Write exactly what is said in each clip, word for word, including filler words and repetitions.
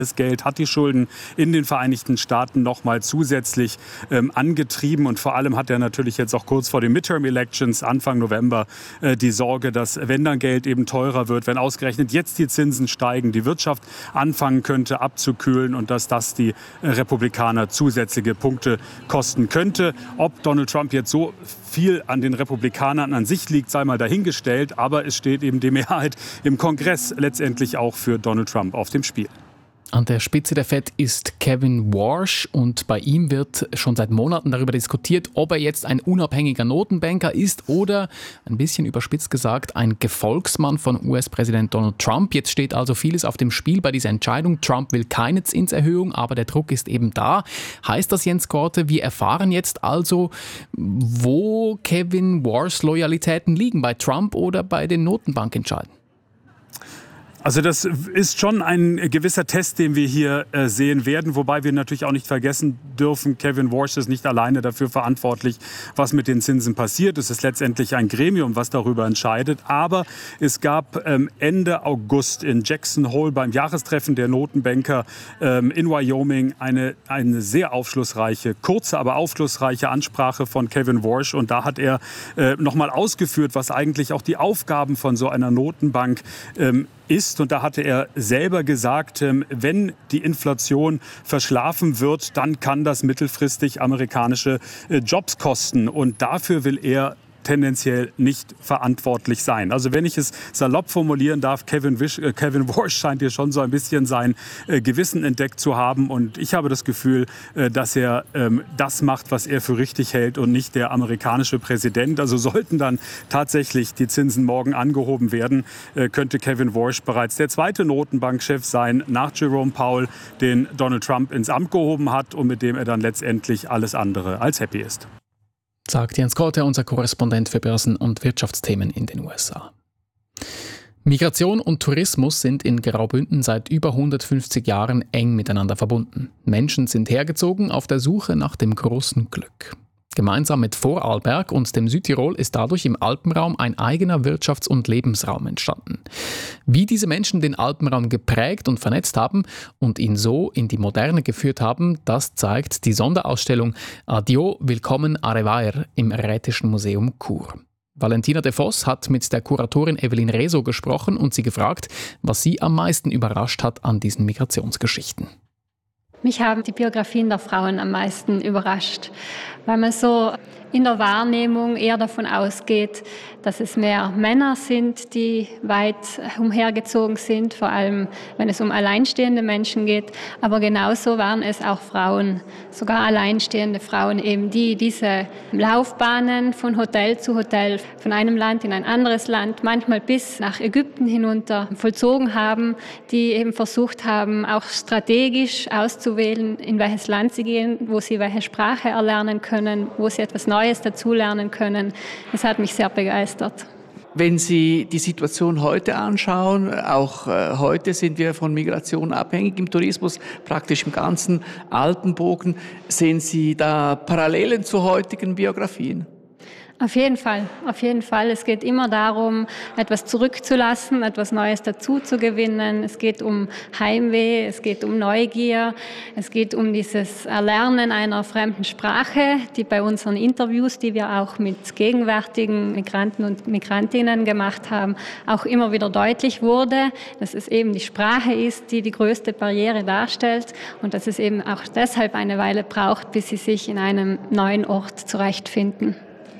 Das Geld hat die Schulden in den Vereinigten Staaten noch mal zusätzlich ähm, angetrieben. Und vor allem hat er natürlich jetzt auch kurz vor den Midterm-Elections Anfang November äh, die Sorge, dass wenn dann Geld eben teurer wird, wenn ausgerechnet jetzt die Zinsen steigen, die Wirtschaft anfangen könnte abzukühlen und dass das die äh, Republikaner zusätzliche Punkte kosten könnte. Ob Donald Trump jetzt so viel an den Republikanern an sich liegt, sei mal dahingestellt. Aber es steht eben die Mehrheit im Kongress letztendlich auch für Donald Trump auf dem Spiel. An der Spitze der Fed ist Kevin Warsh und bei ihm wird schon seit Monaten darüber diskutiert, ob er jetzt ein unabhängiger Notenbanker ist oder, ein bisschen überspitzt gesagt, ein Gefolgsmann von U S-Präsident Donald Trump. Jetzt steht also vieles auf dem Spiel bei dieser Entscheidung. Trump will keine Zinserhöhung, aber der Druck ist eben da. Heißt das, Jens Korte, wir erfahren jetzt also, wo Kevin Warshs Loyalitäten liegen, bei Trump oder bei den Notenbankentscheidungen? Also das ist schon ein gewisser Test, den wir hier äh, sehen werden, wobei wir natürlich auch nicht vergessen dürfen, Kevin Warsh ist nicht alleine dafür verantwortlich, was mit den Zinsen passiert. Es ist letztendlich ein Gremium, was darüber entscheidet. Aber es gab ähm, Ende August in Jackson Hole beim Jahrestreffen der Notenbanker ähm, in Wyoming eine, eine sehr aufschlussreiche, kurze, aber aufschlussreiche Ansprache von Kevin Warsh. Und da hat er äh, nochmal ausgeführt, was eigentlich auch die Aufgaben von so einer Notenbank ähm, ist. Und da hatte er selber gesagt, wenn die Inflation verschlafen wird, dann kann das mittelfristig amerikanische Jobs kosten. Und dafür will er tendenziell nicht verantwortlich sein. Also wenn ich es salopp formulieren darf, Kevin, Wish, äh, Kevin Warsh scheint hier schon so ein bisschen sein äh, Gewissen entdeckt zu haben. Und ich habe das Gefühl, äh, dass er ähm, das macht, was er für richtig hält und nicht der amerikanische Präsident. Also sollten dann tatsächlich die Zinsen morgen angehoben werden, äh, könnte Kevin Warsh bereits der zweite Notenbankchef sein, nach Jerome Powell, den Donald Trump ins Amt gehoben hat und mit dem er dann letztendlich alles andere als happy ist. Sagt Jens Korte, unser Korrespondent für Börsen- und Wirtschaftsthemen in den U S A. Migration und Tourismus sind in Graubünden seit über hundertfünfzig Jahren eng miteinander verbunden. Menschen sind hergezogen auf der Suche nach dem großen Glück. Gemeinsam mit Vorarlberg und dem Südtirol ist dadurch im Alpenraum ein eigener Wirtschafts- und Lebensraum entstanden. Wie diese Menschen den Alpenraum geprägt und vernetzt haben und ihn so in die Moderne geführt haben, das zeigt die Sonderausstellung Adio, Willkommen Arevaer im Rätischen Museum Chur. Valentina de Voss hat mit der Kuratorin Evelyn Reso gesprochen und sie gefragt, was sie am meisten überrascht hat an diesen Migrationsgeschichten. Mich haben die Biografien der Frauen am meisten überrascht, weil man so in der Wahrnehmung eher davon ausgeht, dass es mehr Männer sind, die weit umhergezogen sind, vor allem wenn es um alleinstehende Menschen geht. Aber genauso waren es auch Frauen, sogar alleinstehende Frauen, eben die diese Laufbahnen von Hotel zu Hotel, von einem Land in ein anderes Land, manchmal bis nach Ägypten hinunter vollzogen haben, die eben versucht haben, auch strategisch auszuwählen, in welches Land sie gehen, wo sie welche Sprache erlernen können, wo sie etwas Neues dazulernen können. Das hat mich sehr begeistert. Wenn Sie die Situation heute anschauen, auch äh, heute sind wir von Migration abhängig im Tourismus, praktisch im ganzen Alpenbogen. Sehen Sie da Parallelen zu heutigen Biografien? Auf jeden Fall, auf jeden Fall. Es geht immer darum, etwas zurückzulassen, etwas Neues dazu zu gewinnen. Es geht um Heimweh, es geht um Neugier, es geht um dieses Erlernen einer fremden Sprache, die bei unseren Interviews, die wir auch mit gegenwärtigen Migranten und Migrantinnen gemacht haben, auch immer wieder deutlich wurde, dass es eben die Sprache ist, die die größte Barriere darstellt und dass es eben auch deshalb eine Weile braucht, bis sie sich in einem neuen Ort zurechtfinden.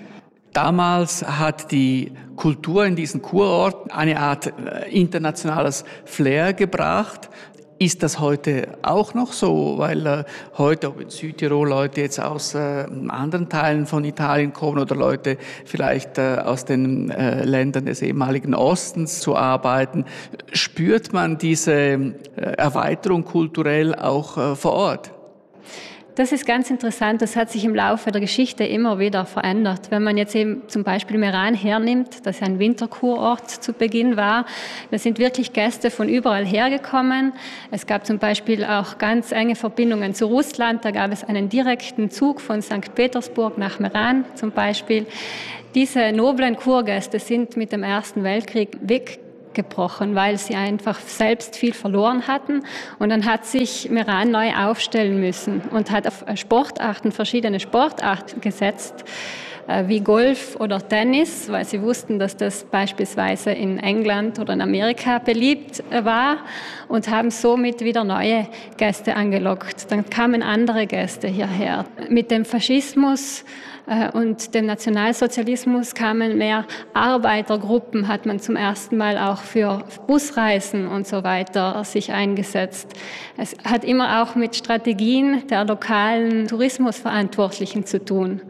Damals hat die Kultur in diesen Kurorten eine Art internationales Flair gebracht. Ist das heute auch noch so? Weil äh, heute, ob in Südtirol Leute jetzt aus äh, anderen Teilen von Italien kommen oder Leute vielleicht äh, aus den äh, Ländern des ehemaligen Ostens zu arbeiten, spürt man diese äh, Erweiterung kulturell auch äh, vor Ort? Das ist ganz interessant. Das hat sich im Laufe der Geschichte immer wieder verändert. Wenn man jetzt eben zum Beispiel Meran hernimmt, das ein Winterkurort zu Beginn war, da sind wirklich Gäste von überall hergekommen. Es gab zum Beispiel auch ganz enge Verbindungen zu Russland. Da gab es einen direkten Zug von Sankt Petersburg nach Meran zum Beispiel. Diese noblen Kurgäste sind mit dem Ersten Weltkrieg weg. gebrochen, weil sie einfach selbst viel verloren hatten. Und dann hat sich Meran neu aufstellen müssen und hat auf Sportarten, verschiedene Sportarten gesetzt, wie Golf oder Tennis, weil sie wussten, dass das beispielsweise in England oder in Amerika beliebt war, und haben somit wieder neue Gäste angelockt. Dann kamen andere Gäste hierher. Mit dem Faschismus und dem Nationalsozialismus kamen mehr Arbeitergruppen, hat man zum ersten Mal auch für Busreisen und so weiter sich eingesetzt. Es hat immer auch mit Strategien der lokalen Tourismusverantwortlichen zu tun.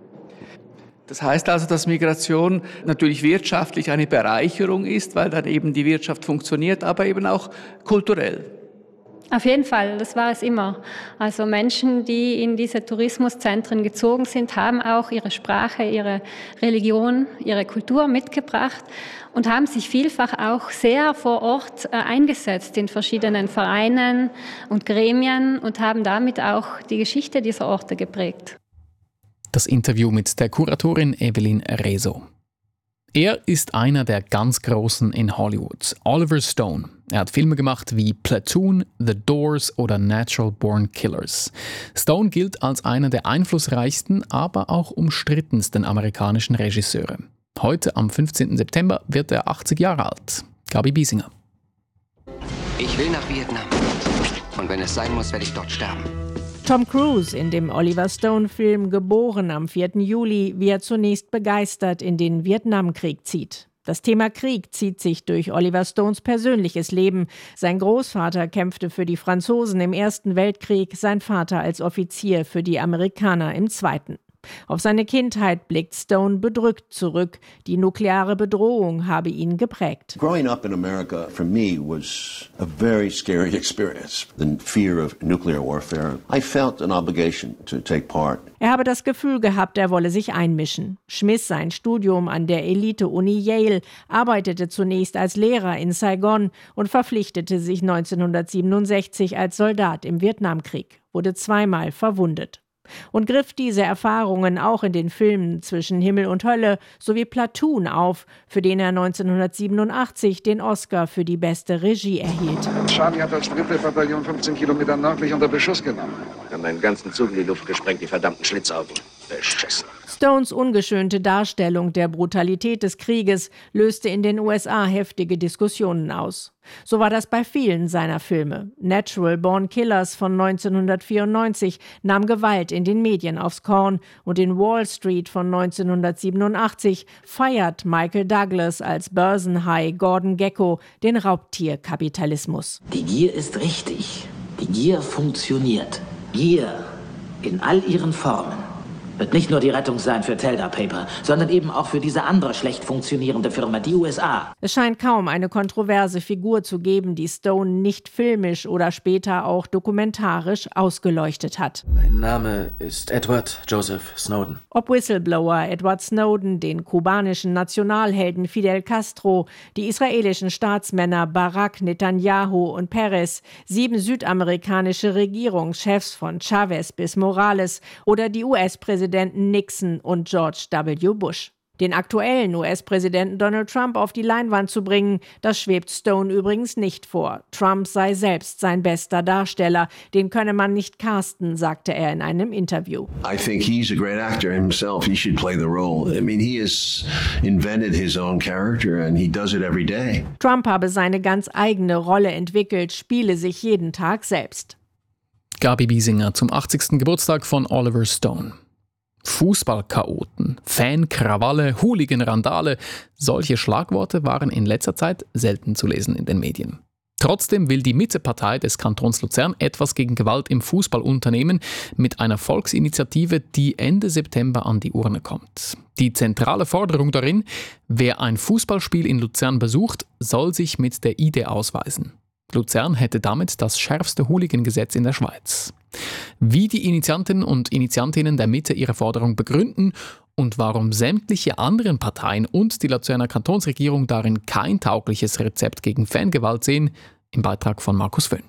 Das heißt also, dass Migration natürlich wirtschaftlich eine Bereicherung ist, weil dann eben die Wirtschaft funktioniert, aber eben auch kulturell. Auf jeden Fall, das war es immer. Also Menschen, die in diese Tourismuszentren gezogen sind, haben auch ihre Sprache, ihre Religion, ihre Kultur mitgebracht und haben sich vielfach auch sehr vor Ort eingesetzt in verschiedenen Vereinen und Gremien und haben damit auch die Geschichte dieser Orte geprägt. Das Interview mit der Kuratorin Evelyn Rezo. Er ist einer der ganz Großen in Hollywood, Oliver Stone. Er hat Filme gemacht wie Platoon, The Doors oder Natural Born Killers. Stone gilt als einer der einflussreichsten, aber auch umstrittensten amerikanischen Regisseure. Heute, am fünfzehnten September, wird er achtzig Jahre alt. Gabi Biesinger. Ich will nach Vietnam. Und wenn es sein muss, werde ich dort sterben. Tom Cruise in dem Oliver Stone-Film Geboren am vierten Juli, wie er zunächst begeistert in den Vietnamkrieg zieht. Das Thema Krieg zieht sich durch Oliver Stones persönliches Leben. Sein Großvater kämpfte für die Franzosen im Ersten Weltkrieg, sein Vater als Offizier für die Amerikaner im Zweiten. Auf seine Kindheit blickt Stone bedrückt zurück. Die nukleare Bedrohung habe ihn geprägt. Growing up in America for me was a very scary experience. The fear of nuclear warfare. I felt an obligation to take part. Er habe das Gefühl gehabt, er wolle sich einmischen. Schmiss sein Studium an der Elite-Uni Yale, arbeitete zunächst als Lehrer in Saigon und verpflichtete sich neunzehnhundertsiebenundsechzig als Soldat im Vietnamkrieg, wurde zweimal verwundet. Und griff diese Erfahrungen auch in den Filmen Zwischen Himmel und Hölle sowie Platoon auf, für den er neunzehnhundertsiebenundachtzig den Oscar für die beste Regie erhielt. Charlie hat als dritte Bataillon fünfzehn Kilometer nördlich unter Beschuss genommen. Wir haben einen ganzen Zug in die Luft gesprengt, die verdammten Schlitzaugen. Beschissen. Stones ungeschönte Darstellung der Brutalität des Krieges löste in den U S A heftige Diskussionen aus. So war das bei vielen seiner Filme. Natural Born Killers von neunzehnhundertvierundneunzig nahm Gewalt in den Medien aufs Korn und in Wall Street von neunzehnhundertsiebenundachtzig feiert Michael Douglas als Börsenhai Gordon Gekko den Raubtierkapitalismus. Die Gier ist richtig. Die Gier funktioniert. Gier in all ihren Formen wird nicht nur die Rettung sein für Telda Paper, sondern eben auch für diese andere schlecht funktionierende Firma, die U S A. Es scheint kaum eine kontroverse Figur zu geben, die Stone nicht filmisch oder später auch dokumentarisch ausgeleuchtet hat. Mein Name ist Edward Joseph Snowden. Ob Whistleblower Edward Snowden, den kubanischen Nationalhelden Fidel Castro, die israelischen Staatsmänner Barak, Netanyahu und Peres, sieben südamerikanische Regierungschefs von Chavez bis Morales oder die U S-Präsidenten Nixon und George W. Bush. Den aktuellen U S-Präsidenten Donald Trump auf die Leinwand zu bringen, das schwebt Stone übrigens nicht vor. Trump sei selbst sein bester Darsteller, den könne man nicht casten, sagte er in einem Interview. I think he's a great actor himself. He should play the role. I mean, he has invented his own character and he does it every day. Trump habe seine ganz eigene Rolle entwickelt, spiele sich jeden Tag selbst. Gabi Biesinger zum achtzigsten Geburtstag von Oliver Stone. Fußballchaoten, Fankrawalle, Hooligan-Randale, solche Schlagworte waren in letzter Zeit selten zu lesen in den Medien. Trotzdem will die Mitte-Partei des Kantons Luzern etwas gegen Gewalt im Fußball unternehmen mit einer Volksinitiative, die Ende September an die Urne kommt. Die zentrale Forderung darin: Wer ein Fußballspiel in Luzern besucht, soll sich mit der I D ausweisen. Luzern hätte damit das schärfste Hooligan-Gesetz in der Schweiz. Wie die Initianten und Initiantinnen der Mitte ihre Forderung begründen und warum sämtliche anderen Parteien und die Luzerner Kantonsregierung darin kein taugliches Rezept gegen Fangewalt sehen, im Beitrag von Markus Föhn.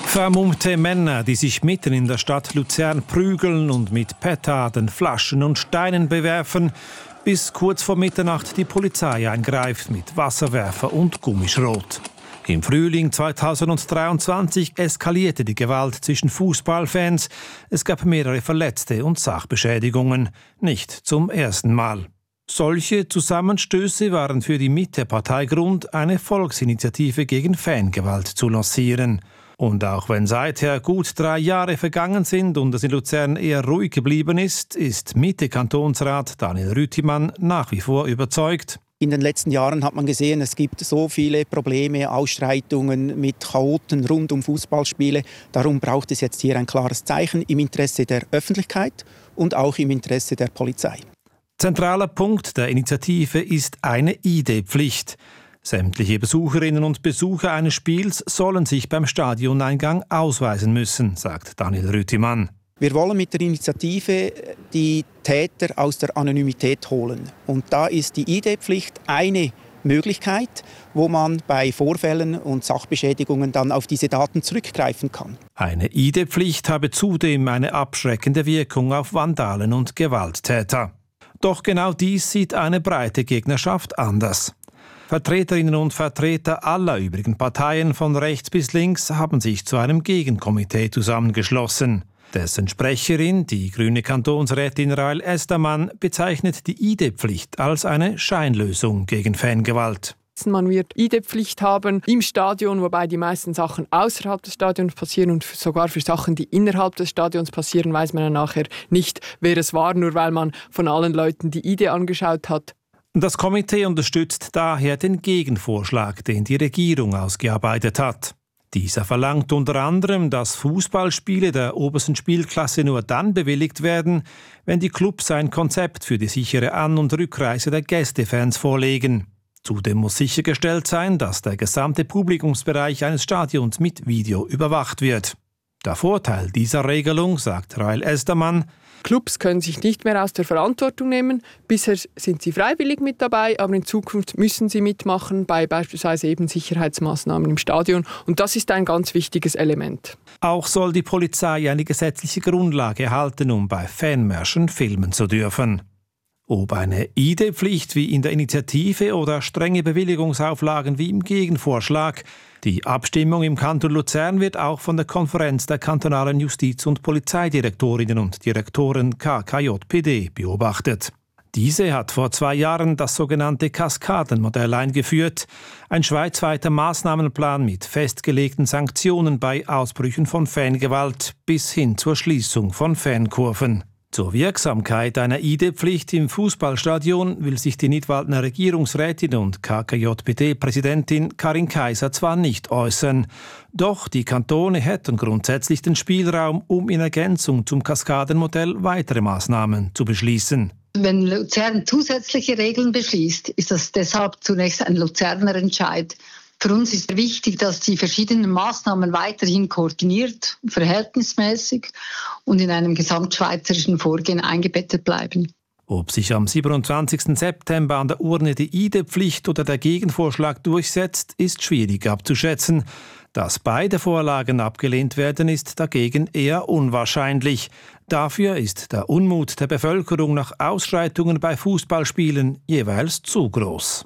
Vermummte Männer, die sich mitten in der Stadt Luzern prügeln und mit Petarden, Flaschen und Steinen bewerfen, bis kurz vor Mitternacht die Polizei eingreift mit Wasserwerfer und Gummischrot. Im Frühling zweitausenddreiundzwanzig eskalierte die Gewalt zwischen Fußballfans. Es gab mehrere Verletzte und Sachbeschädigungen. Nicht zum ersten Mal. Solche Zusammenstöße waren für die Mitte-Partei Grund, eine Volksinitiative gegen Fangewalt zu lancieren. Und auch wenn seither gut drei Jahre vergangen sind und es in Luzern eher ruhig geblieben ist, ist Mitte-Kantonsrat Daniel Rüttimann nach wie vor überzeugt. In den letzten Jahren hat man gesehen, es gibt so viele Probleme, Ausschreitungen mit Chaoten rund um Fußballspiele. Darum braucht es jetzt hier ein klares Zeichen im Interesse der Öffentlichkeit und auch im Interesse der Polizei. Zentraler Punkt der Initiative ist eine I D-Pflicht. Sämtliche Besucherinnen und Besucher eines Spiels sollen sich beim Stadioneingang ausweisen müssen, sagt Daniel Rüttimann. Wir wollen mit der Initiative die Täter aus der Anonymität holen. Und da ist die I D-Pflicht eine Möglichkeit, wo man bei Vorfällen und Sachbeschädigungen dann auf diese Daten zurückgreifen kann. Eine I D-Pflicht habe zudem eine abschreckende Wirkung auf Vandalen und Gewalttäter. Doch genau dies sieht eine breite Gegnerschaft anders. Vertreterinnen und Vertreter aller übrigen Parteien von rechts bis links haben sich zu einem Gegenkomitee zusammengeschlossen. Dessen Sprecherin, die grüne Kantonsrätin Rahel Estermann, bezeichnet die I D-Pflicht als eine Scheinlösung gegen Fangewalt. Man wird I D-Pflicht haben im Stadion, wobei die meisten Sachen außerhalb des Stadions passieren und sogar für Sachen, die innerhalb des Stadions passieren, weiß man ja nachher nicht, wer es war, nur weil man von allen Leuten die I D angeschaut hat. Das Komitee unterstützt daher den Gegenvorschlag, den die Regierung ausgearbeitet hat. Dieser verlangt unter anderem, dass Fußballspiele der obersten Spielklasse nur dann bewilligt werden, wenn die Clubs ein Konzept für die sichere An- und Rückreise der Gästefans vorlegen. Zudem muss sichergestellt sein, dass der gesamte Publikumsbereich eines Stadions mit Video überwacht wird. Der Vorteil dieser Regelung, sagt Rahel Estermann, Clubs können sich nicht mehr aus der Verantwortung nehmen. Bisher sind sie freiwillig mit dabei, aber in Zukunft müssen sie mitmachen bei beispielsweise eben Sicherheitsmaßnahmen im Stadion. Und das ist ein ganz wichtiges Element. Auch soll die Polizei eine gesetzliche Grundlage erhalten, um bei Fanmärschen filmen zu dürfen. Ob eine I D-Pflicht wie in der Initiative oder strenge Bewilligungsauflagen wie im Gegenvorschlag, die Abstimmung im Kanton Luzern wird auch von der Konferenz der kantonalen Justiz- und Polizeidirektorinnen und Direktoren K K J P D beobachtet. Diese hat vor zwei Jahren das sogenannte Kaskadenmodell eingeführt, ein schweizweiter Maßnahmenplan mit festgelegten Sanktionen bei Ausbrüchen von Fangewalt bis hin zur Schließung von Fankurven. Zur Wirksamkeit einer I D-Pflicht im Fußballstadion will sich die Nidwaldner Regierungsrätin und K K J P D-Präsidentin Karin Kaiser zwar nicht äußern, doch die Kantone hätten grundsätzlich den Spielraum, um in Ergänzung zum Kaskadenmodell weitere Maßnahmen zu beschließen. Wenn Luzern zusätzliche Regeln beschließt, ist das deshalb zunächst ein Luzerner Entscheid. Für uns ist wichtig, dass die verschiedenen Maßnahmen weiterhin koordiniert, verhältnismäßig und in einem gesamtschweizerischen Vorgehen eingebettet bleiben. Ob sich am siebenundzwanzigsten September an der Urne die I D-Pflicht oder der Gegenvorschlag durchsetzt, ist schwierig abzuschätzen. Dass beide Vorlagen abgelehnt werden, ist dagegen eher unwahrscheinlich. Dafür ist der Unmut der Bevölkerung nach Ausschreitungen bei Fußballspielen jeweils zu groß.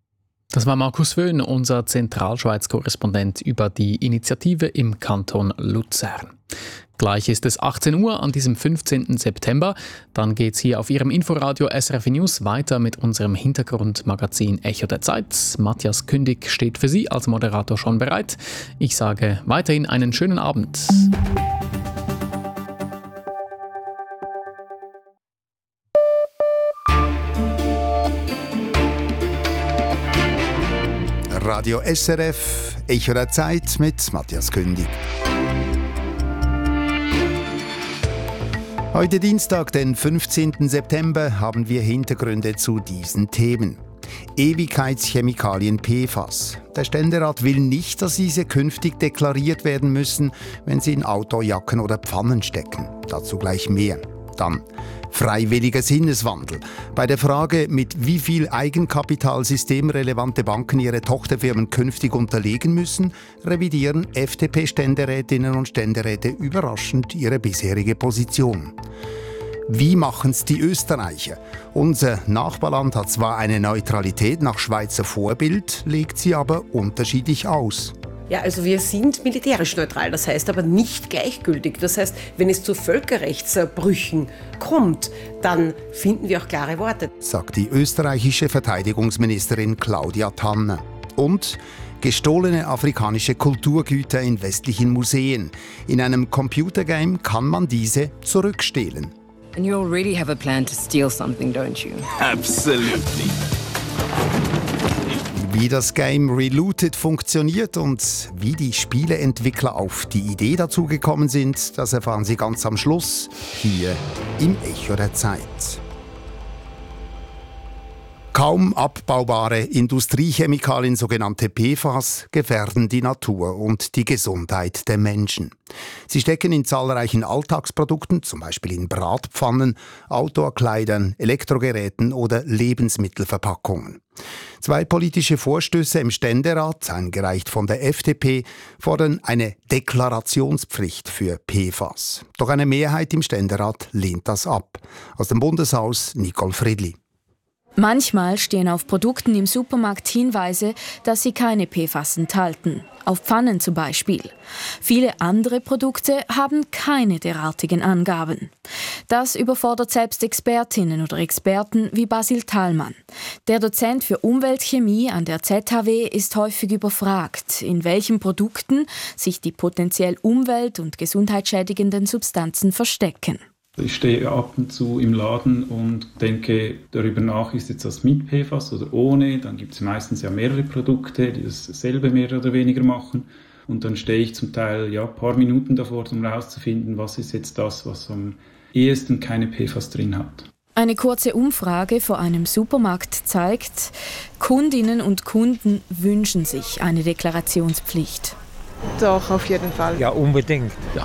Das war Markus Wöhn, unser Zentralschweiz-Korrespondent über die Initiative im Kanton Luzern. Gleich ist es achtzehn Uhr an diesem fünfzehnten September. Dann geht es hier auf Ihrem Inforadio S R F News weiter mit unserem Hintergrundmagazin Echo der Zeit. Matthias Kündig steht für Sie als Moderator schon bereit. Ich sage weiterhin einen schönen Abend. Radio S R F, Echo der Zeit mit Matthias Kündig. Heute Dienstag, den fünfzehnten September, haben wir Hintergründe zu diesen Themen. Ewigkeitschemikalien P F A S. Der Ständerat will nicht, dass diese künftig deklariert werden müssen, wenn sie in Autojacken oder Pfannen stecken. Dazu gleich mehr. Dann Freiwilliger Sinneswandel. Bei der Frage, mit wie viel Eigenkapital systemrelevante Banken ihre Tochterfirmen künftig unterlegen müssen, revidieren F D P-Ständerätinnen und Ständeräte überraschend ihre bisherige Position. Wie machen's die Österreicher? Unser Nachbarland hat zwar eine Neutralität nach Schweizer Vorbild, legt sie aber unterschiedlich aus. Ja, also wir sind militärisch neutral, das heißt aber nicht gleichgültig. Das heißt, wenn es zu Völkerrechtsbrüchen kommt, dann finden wir auch klare Worte. Sagt die österreichische Verteidigungsministerin Claudia Tanner. Und gestohlene afrikanische Kulturgüter in westlichen Museen. In einem Computergame kann man diese zurückstehlen. And you already have a plan to steal something, don't you? Absolutely. Wie das Game Relooted funktioniert und wie die Spieleentwickler auf die Idee dazu gekommen sind, das erfahren Sie ganz am Schluss hier im Echo der Zeit. Kaum abbaubare Industriechemikalien, sogenannte P F A S, gefährden die Natur und die Gesundheit der Menschen. Sie stecken in zahlreichen Alltagsprodukten, zum Beispiel in Bratpfannen, Outdoor-Kleidern, Elektrogeräten oder Lebensmittelverpackungen. Zwei politische Vorstöße im Ständerat, eingereicht von der F D P, fordern eine Deklarationspflicht für P F A S. Doch eine Mehrheit im Ständerat lehnt das ab. Aus dem Bundeshaus Nicole Friedli. Manchmal stehen auf Produkten im Supermarkt Hinweise, dass sie keine P F A S enthalten. Auf Pfannen zum Beispiel. Viele andere Produkte haben keine derartigen Angaben. Das überfordert selbst Expertinnen oder Experten wie Basil Thalmann. Der Dozent für Umweltchemie an der Z H W ist häufig überfragt, in welchen Produkten sich die potenziell umwelt- und gesundheitsschädigenden Substanzen verstecken. Ich stehe ab und zu im Laden und denke darüber nach, ist jetzt das mit P F A S oder ohne. Dann gibt es meistens ja mehrere Produkte, die dasselbe mehr oder weniger machen. Und dann stehe ich zum Teil ja, ein paar Minuten davor, um herauszufinden, was ist jetzt das, was am ehesten keine P F A S drin hat. Eine kurze Umfrage vor einem Supermarkt zeigt, Kundinnen und Kunden wünschen sich eine Deklarationspflicht. Doch, auf jeden Fall. Ja, unbedingt. Ja.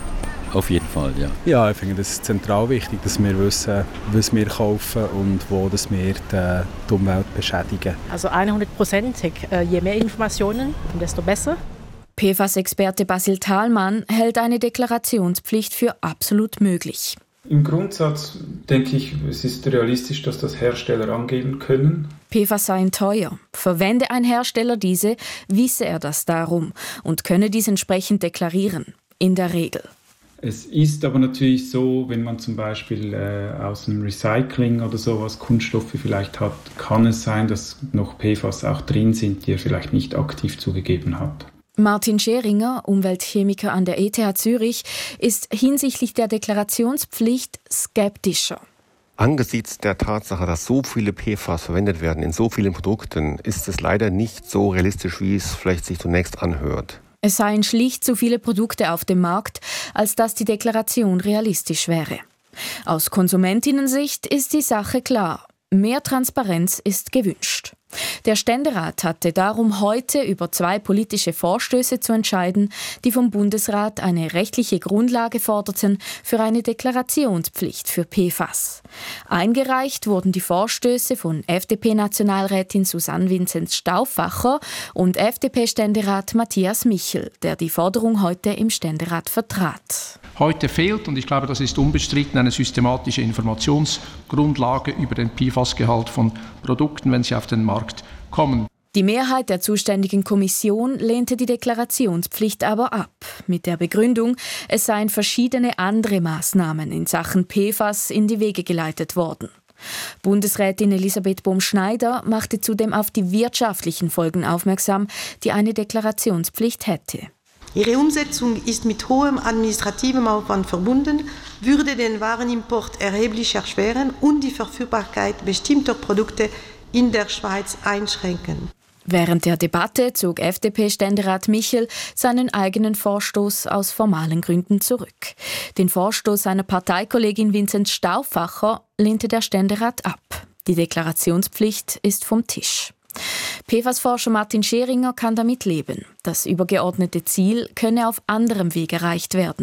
Auf jeden Fall, ja. Ja, ich finde, das ist zentral wichtig, dass wir wissen, was wir kaufen und wo dass wir die, die Umwelt beschädigen. Also hundertprozentig. Je mehr Informationen, desto besser. P F A S-Experte Basil Thalmann hält eine Deklarationspflicht für absolut möglich. Im Grundsatz denke ich, es ist realistisch, dass das Hersteller angeben können. P F A S seien teuer. Verwende ein Hersteller diese, wisse er das darum und könne dies entsprechend deklarieren. In der Regel. Es ist aber natürlich so, wenn man zum Beispiel äh, aus einem Recycling oder sowas Kunststoffe vielleicht hat, kann es sein, dass noch P F A S auch drin sind, die er vielleicht nicht aktiv zugegeben hat. Martin Scheringer, Umweltchemiker an der E T H Zürich, ist hinsichtlich der Deklarationspflicht skeptischer. Angesichts der Tatsache, dass so viele P F A S verwendet werden in so vielen Produkten, ist es leider nicht so realistisch, wie es vielleicht sich zunächst anhört. Es seien schlicht zu viele Produkte auf dem Markt, als dass die Deklaration realistisch wäre. Aus Konsumentinnensicht ist die Sache klar. Mehr Transparenz ist gewünscht. Der Ständerat hatte darum heute über zwei politische Vorstöße zu entscheiden, die vom Bundesrat eine rechtliche Grundlage forderten für eine Deklarationspflicht für P F A S. Eingereicht wurden die Vorstöße von F D P-Nationalrätin Susanne Vinzenz-Stauffacher und F D P-Ständerat Matthias Michel, der die Forderung heute im Ständerat vertrat. Heute fehlt, und ich glaube, das ist unbestritten, eine systematische Informationsgrundlage über den P F A S-Gehalt von Produkten, wenn sie auf den Markt kommen. Die Mehrheit der zuständigen Kommission lehnte die Deklarationspflicht aber ab, mit der Begründung, es seien verschiedene andere Maßnahmen in Sachen P F A S in die Wege geleitet worden. Bundesrätin Elisabeth Bohm-Schneider machte zudem auf die wirtschaftlichen Folgen aufmerksam, die eine Deklarationspflicht hätte. Ihre Umsetzung ist mit hohem administrativem Aufwand verbunden, würde den Warenimport erheblich erschweren und die Verfügbarkeit bestimmter Produkte in der Schweiz einschränken. Während der Debatte zog F D P-Ständerat Michel seinen eigenen Vorstoß aus formalen Gründen zurück. Den Vorstoß seiner Parteikollegin Vinzenz Stauffacher lehnte der Ständerat ab. Die Deklarationspflicht ist vom Tisch. P F A S-Forscher Martin Scheringer kann damit leben. Das übergeordnete Ziel könne auf anderem Weg erreicht werden.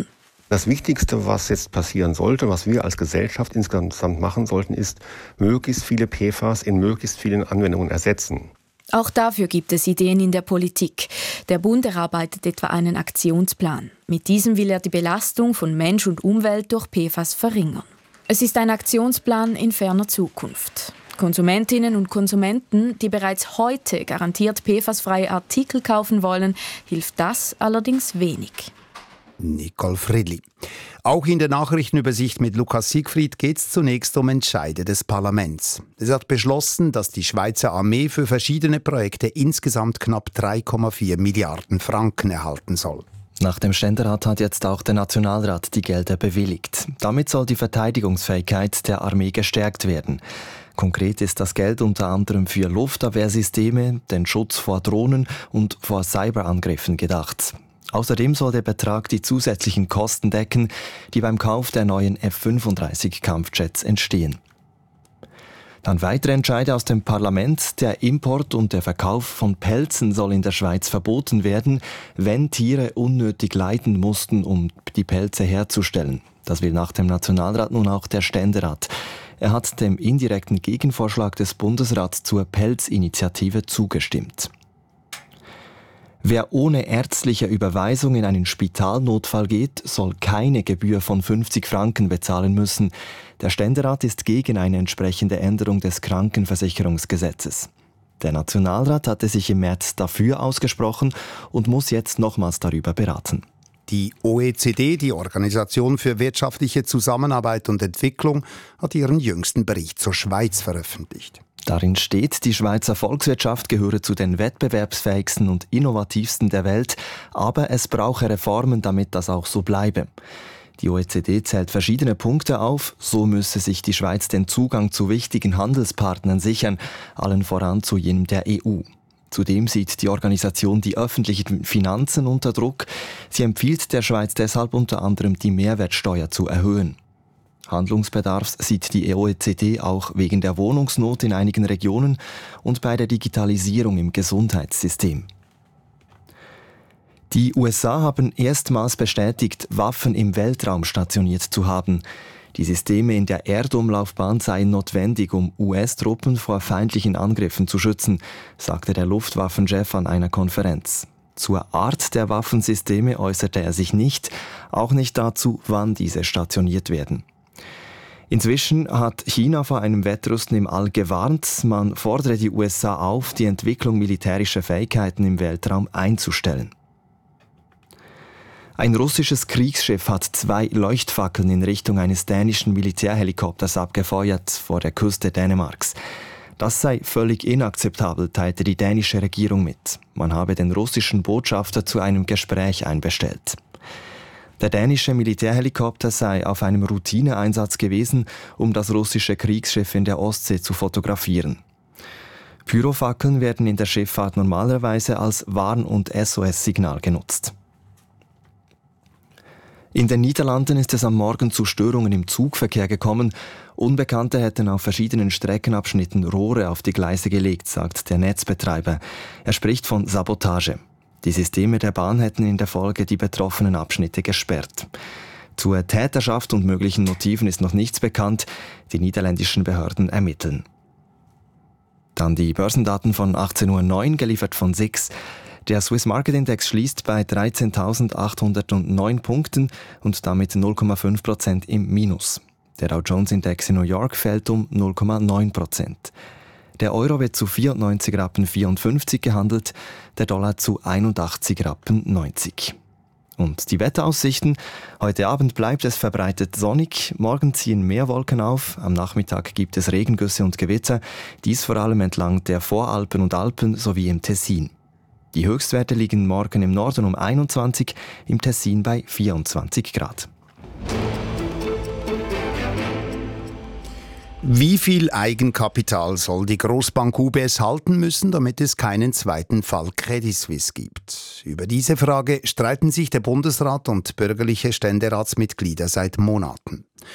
Das Wichtigste, was jetzt passieren sollte, was wir als Gesellschaft insgesamt machen sollten, ist, möglichst viele P F A S in möglichst vielen Anwendungen ersetzen. Auch dafür gibt es Ideen in der Politik. Der Bund erarbeitet etwa einen Aktionsplan. Mit diesem will er die Belastung von Mensch und Umwelt durch P F A S verringern. Es ist ein Aktionsplan in ferner Zukunft. Konsumentinnen und Konsumenten, die bereits heute garantiert P F A S-freie Artikel kaufen wollen, hilft das allerdings wenig. Nicole Friedli. Auch in der Nachrichtenübersicht mit Lukas Siegfried geht es zunächst um Entscheide des Parlaments. Es hat beschlossen, dass die Schweizer Armee für verschiedene Projekte insgesamt knapp drei Komma vier Milliarden Franken erhalten soll. Nach dem Ständerat hat jetzt auch der Nationalrat die Gelder bewilligt. Damit soll die Verteidigungsfähigkeit der Armee gestärkt werden. Konkret ist das Geld unter anderem für Luftabwehrsysteme, den Schutz vor Drohnen und vor Cyberangriffen gedacht. Außerdem soll der Betrag die zusätzlichen Kosten decken, die beim Kauf der neuen F fünfunddreißig Kampfjets entstehen. Dann weitere Entscheide aus dem Parlament. Der Import und der Verkauf von Pelzen soll in der Schweiz verboten werden, wenn Tiere unnötig leiden mussten, um die Pelze herzustellen. Das will nach dem Nationalrat nun auch der Ständerat. Er hat dem indirekten Gegenvorschlag des Bundesrats zur Pelzinitiative zugestimmt. Wer ohne ärztliche Überweisung in einen Spitalnotfall geht, soll keine Gebühr von fünfzig Franken bezahlen müssen. Der Ständerat ist gegen eine entsprechende Änderung des Krankenversicherungsgesetzes. Der Nationalrat hatte sich im März dafür ausgesprochen und muss jetzt nochmals darüber beraten. Die O E C D, die Organisation für wirtschaftliche Zusammenarbeit und Entwicklung, hat ihren jüngsten Bericht zur Schweiz veröffentlicht. Darin steht, die Schweizer Volkswirtschaft gehöre zu den wettbewerbsfähigsten und innovativsten der Welt, aber es brauche Reformen, damit das auch so bleibe. Die O E C D zählt verschiedene Punkte auf, so müsse sich die Schweiz den Zugang zu wichtigen Handelspartnern sichern, allen voran zu jenem der E U. Zudem sieht die Organisation die öffentlichen Finanzen unter Druck. Sie empfiehlt der Schweiz deshalb unter anderem, die Mehrwertsteuer zu erhöhen. Handlungsbedarf sieht die O E C D auch wegen der Wohnungsnot in einigen Regionen und bei der Digitalisierung im Gesundheitssystem. Die U S A haben erstmals bestätigt, Waffen im Weltraum stationiert zu haben. Die Systeme in der Erdumlaufbahn seien notwendig, um U S-Truppen vor feindlichen Angriffen zu schützen, sagte der Luftwaffenchef an einer Konferenz. Zur Art der Waffensysteme äußerte er sich nicht, auch nicht dazu, wann diese stationiert werden. Inzwischen hat China vor einem Wettrüsten im All gewarnt. Man fordere die U S A auf, die Entwicklung militärischer Fähigkeiten im Weltraum einzustellen. Ein russisches Kriegsschiff hat zwei Leuchtfackeln in Richtung eines dänischen Militärhelikopters abgefeuert vor der Küste Dänemarks. Das sei völlig inakzeptabel, teilte die dänische Regierung mit. Man habe den russischen Botschafter zu einem Gespräch einbestellt. Der dänische Militärhelikopter sei auf einem Routineeinsatz gewesen, um das russische Kriegsschiff in der Ostsee zu fotografieren. Pyrofackeln werden in der Schifffahrt normalerweise als Warn- und S O S-Signal genutzt. In den Niederlanden ist es am Morgen zu Störungen im Zugverkehr gekommen. Unbekannte hätten auf verschiedenen Streckenabschnitten Rohre auf die Gleise gelegt, sagt der Netzbetreiber. Er spricht von Sabotage. Die Systeme der Bahn hätten in der Folge die betroffenen Abschnitte gesperrt. Zur Täterschaft und möglichen Motiven ist noch nichts bekannt. Die niederländischen Behörden ermitteln. Dann die Börsendaten von achtzehn Uhr neun, geliefert von S I X. Der Swiss Market Index schließt bei dreizehntausendachthundertneun Punkten und damit null Komma fünf Prozent im Minus. Der Dow Jones Index in New York fällt um null Komma neun Prozent. Der Euro wird zu vierundneunzig Rappen vierundfünfzig gehandelt, der Dollar zu einundachtzig Rappen neunzig. Und die Wetteraussichten: Heute Abend bleibt es verbreitet sonnig, morgen ziehen mehr Wolken auf, am Nachmittag gibt es Regengüsse und Gewitter, dies vor allem entlang der Voralpen und Alpen sowie im Tessin. Die Höchstwerte liegen morgen im Norden um einundzwanzig, im Tessin bei vierundzwanzig Grad. Wie viel Eigenkapital soll die Großbank U B S halten müssen, damit es keinen zweiten Fall Credit Suisse gibt? Über diese Frage streiten sich der Bundesrat und bürgerliche Ständeratsmitglieder seit Monaten.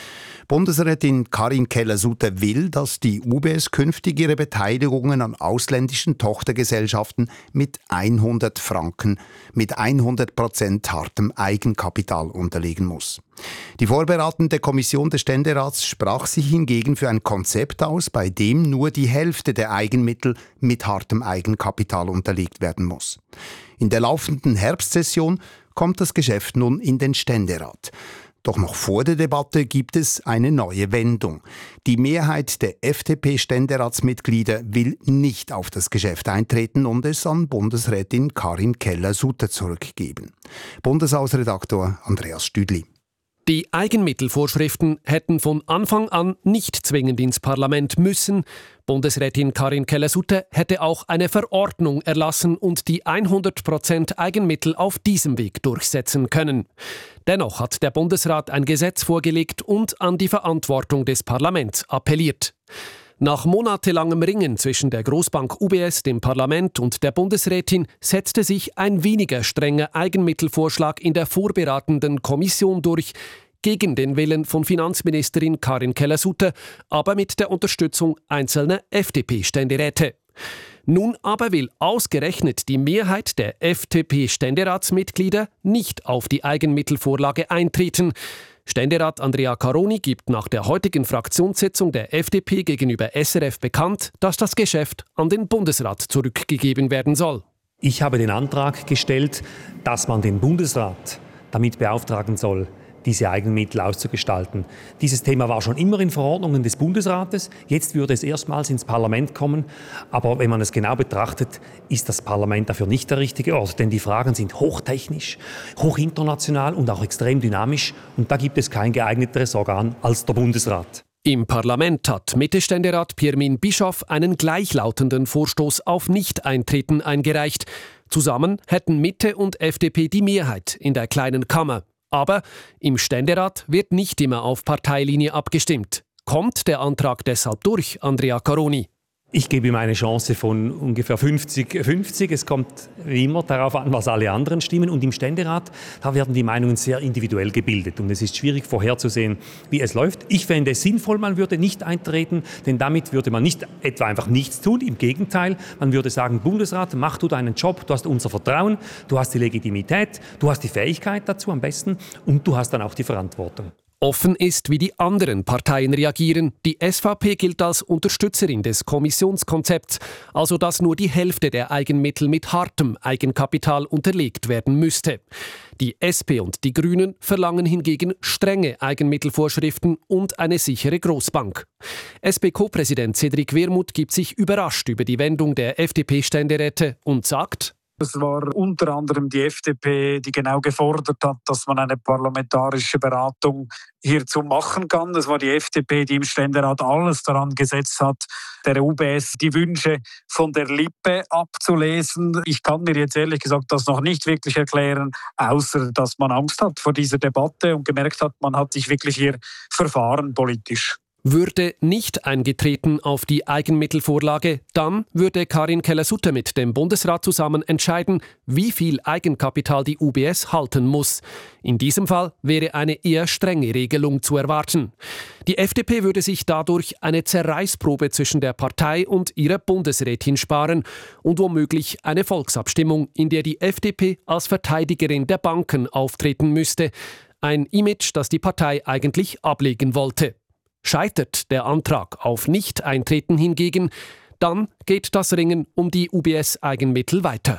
Bundesrätin Karin Keller-Sutter will, dass die U B S künftig ihre Beteiligungen an ausländischen Tochtergesellschaften mit hundert Franken, mit hundert Prozent hartem Eigenkapital unterlegen muss. Die vorberatende Kommission des Ständerats sprach sich hingegen für ein Konzept aus, bei dem nur die Hälfte der Eigenmittel mit hartem Eigenkapital unterlegt werden muss. In der laufenden Herbstsession kommt das Geschäft nun in den Ständerat. Doch noch vor der Debatte gibt es eine neue Wendung. Die Mehrheit der F D P-Ständeratsmitglieder will nicht auf das Geschäft eintreten und es an Bundesrätin Karin Keller-Sutter zurückgeben. Bundeshausredaktor Andreas Stüdli. Die Eigenmittelvorschriften hätten von Anfang an nicht zwingend ins Parlament müssen. Bundesrätin Karin Keller-Sutter hätte auch eine Verordnung erlassen und die hundert Prozent Eigenmittel auf diesem Weg durchsetzen können. Dennoch hat der Bundesrat ein Gesetz vorgelegt und an die Verantwortung des Parlaments appelliert. Nach monatelangem Ringen zwischen der Großbank U B S, dem Parlament und der Bundesrätin setzte sich ein weniger strenger Eigenmittelvorschlag in der vorberatenden Kommission durch, gegen den Willen von Finanzministerin Karin Keller-Sutter, aber mit der Unterstützung einzelner F D P-Ständeräte. Nun aber will ausgerechnet die Mehrheit der F D P-Ständeratsmitglieder nicht auf die Eigenmittelvorlage eintreten. Ständerat Andrea Caroni gibt nach der heutigen Fraktionssitzung der F D P gegenüber S R F bekannt, dass das Geschäft an den Bundesrat zurückgegeben werden soll. Ich habe den Antrag gestellt, dass man den Bundesrat damit beauftragen soll, diese Eigenmittel auszugestalten. Dieses Thema war schon immer in Verordnungen des Bundesrates. Jetzt würde es erstmals ins Parlament kommen. Aber wenn man es genau betrachtet, ist das Parlament dafür nicht der richtige Ort. Denn die Fragen sind hochtechnisch, hochinternational und auch extrem dynamisch. Und da gibt es kein geeigneteres Organ als der Bundesrat. Im Parlament hat Mitte-Ständerat Pirmin Bischoff einen gleichlautenden Vorstoß auf Nicht-Eintreten eingereicht. Zusammen hätten Mitte und F D P die Mehrheit in der kleinen Kammer. Aber im Ständerat wird nicht immer auf Parteilinie abgestimmt. Kommt der Antrag deshalb durch, Andrea Caroni? Ich gebe ihm eine Chance von ungefähr fünfzig fünfzig. Es kommt wie immer darauf an, was alle anderen stimmen. Und im Ständerat, da werden die Meinungen sehr individuell gebildet. Und es ist schwierig vorherzusehen, wie es läuft. Ich fände es sinnvoll, man würde nicht eintreten, denn damit würde man nicht etwa einfach nichts tun. Im Gegenteil, man würde sagen, Bundesrat, mach du deinen Job, du hast unser Vertrauen, du hast die Legitimität, du hast die Fähigkeit dazu am besten und du hast dann auch die Verantwortung. Offen ist, wie die anderen Parteien reagieren. Die S V P gilt als Unterstützerin des Kommissionskonzepts, also dass nur die Hälfte der Eigenmittel mit hartem Eigenkapital unterlegt werden müsste. Die S P und die Grünen verlangen hingegen strenge Eigenmittelvorschriften und eine sichere Großbank. S P-Co-Präsident Cedric Wermuth gibt sich überrascht über die Wendung der F D P-Ständeräte und sagt: Es war unter anderem die F D P, die genau gefordert hat, dass man eine parlamentarische Beratung hierzu machen kann. Es war die F D P, die im Ständerat alles daran gesetzt hat, der U B S die Wünsche von der Lippe abzulesen. Ich kann mir jetzt ehrlich gesagt das noch nicht wirklich erklären, außer dass man Angst hat vor dieser Debatte und gemerkt hat, man hat sich wirklich hier verfahren politisch. Würde nicht eingetreten auf die Eigenmittelvorlage, dann würde Karin Keller-Sutter mit dem Bundesrat zusammen entscheiden, wie viel Eigenkapital die U B S halten muss. In diesem Fall wäre eine eher strenge Regelung zu erwarten. Die F D P würde sich dadurch eine Zerreißprobe zwischen der Partei und ihrer Bundesrätin sparen und womöglich eine Volksabstimmung, in der die F D P als Verteidigerin der Banken auftreten müsste. Ein Image, das die Partei eigentlich ablegen wollte. Scheitert der Antrag auf Nicht-Eintreten hingegen, dann geht das Ringen um die U B S-Eigenmittel weiter.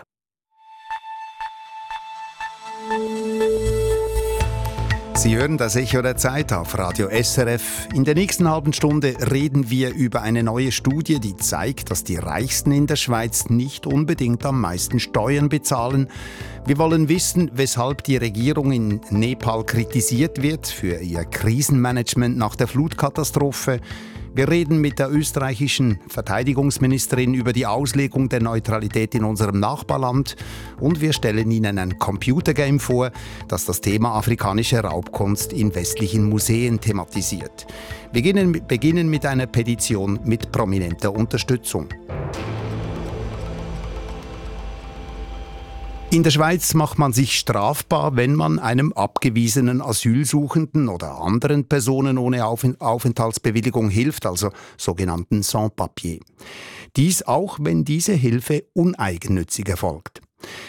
Sie hören das Echo der Zeit auf Radio S R F. In der nächsten halben Stunde reden wir über eine neue Studie, die zeigt, dass die Reichsten in der Schweiz nicht unbedingt am meisten Steuern bezahlen. Wir wollen wissen, weshalb die Regierung in Nepal kritisiert wird für ihr Krisenmanagement nach der Flutkatastrophe. Wir reden mit der österreichischen Verteidigungsministerin über die Auslegung der Neutralität in unserem Nachbarland und wir stellen Ihnen ein Computergame vor, das das Thema afrikanische Raubkunst in westlichen Museen thematisiert. Wir beginnen, beginnen mit einer Petition mit prominenter Unterstützung. In der Schweiz macht man sich strafbar, wenn man einem abgewiesenen Asylsuchenden oder anderen Personen ohne Aufenthaltsbewilligung hilft, also sogenannten Sans-Papier. Dies auch, wenn diese Hilfe uneigennützig erfolgt.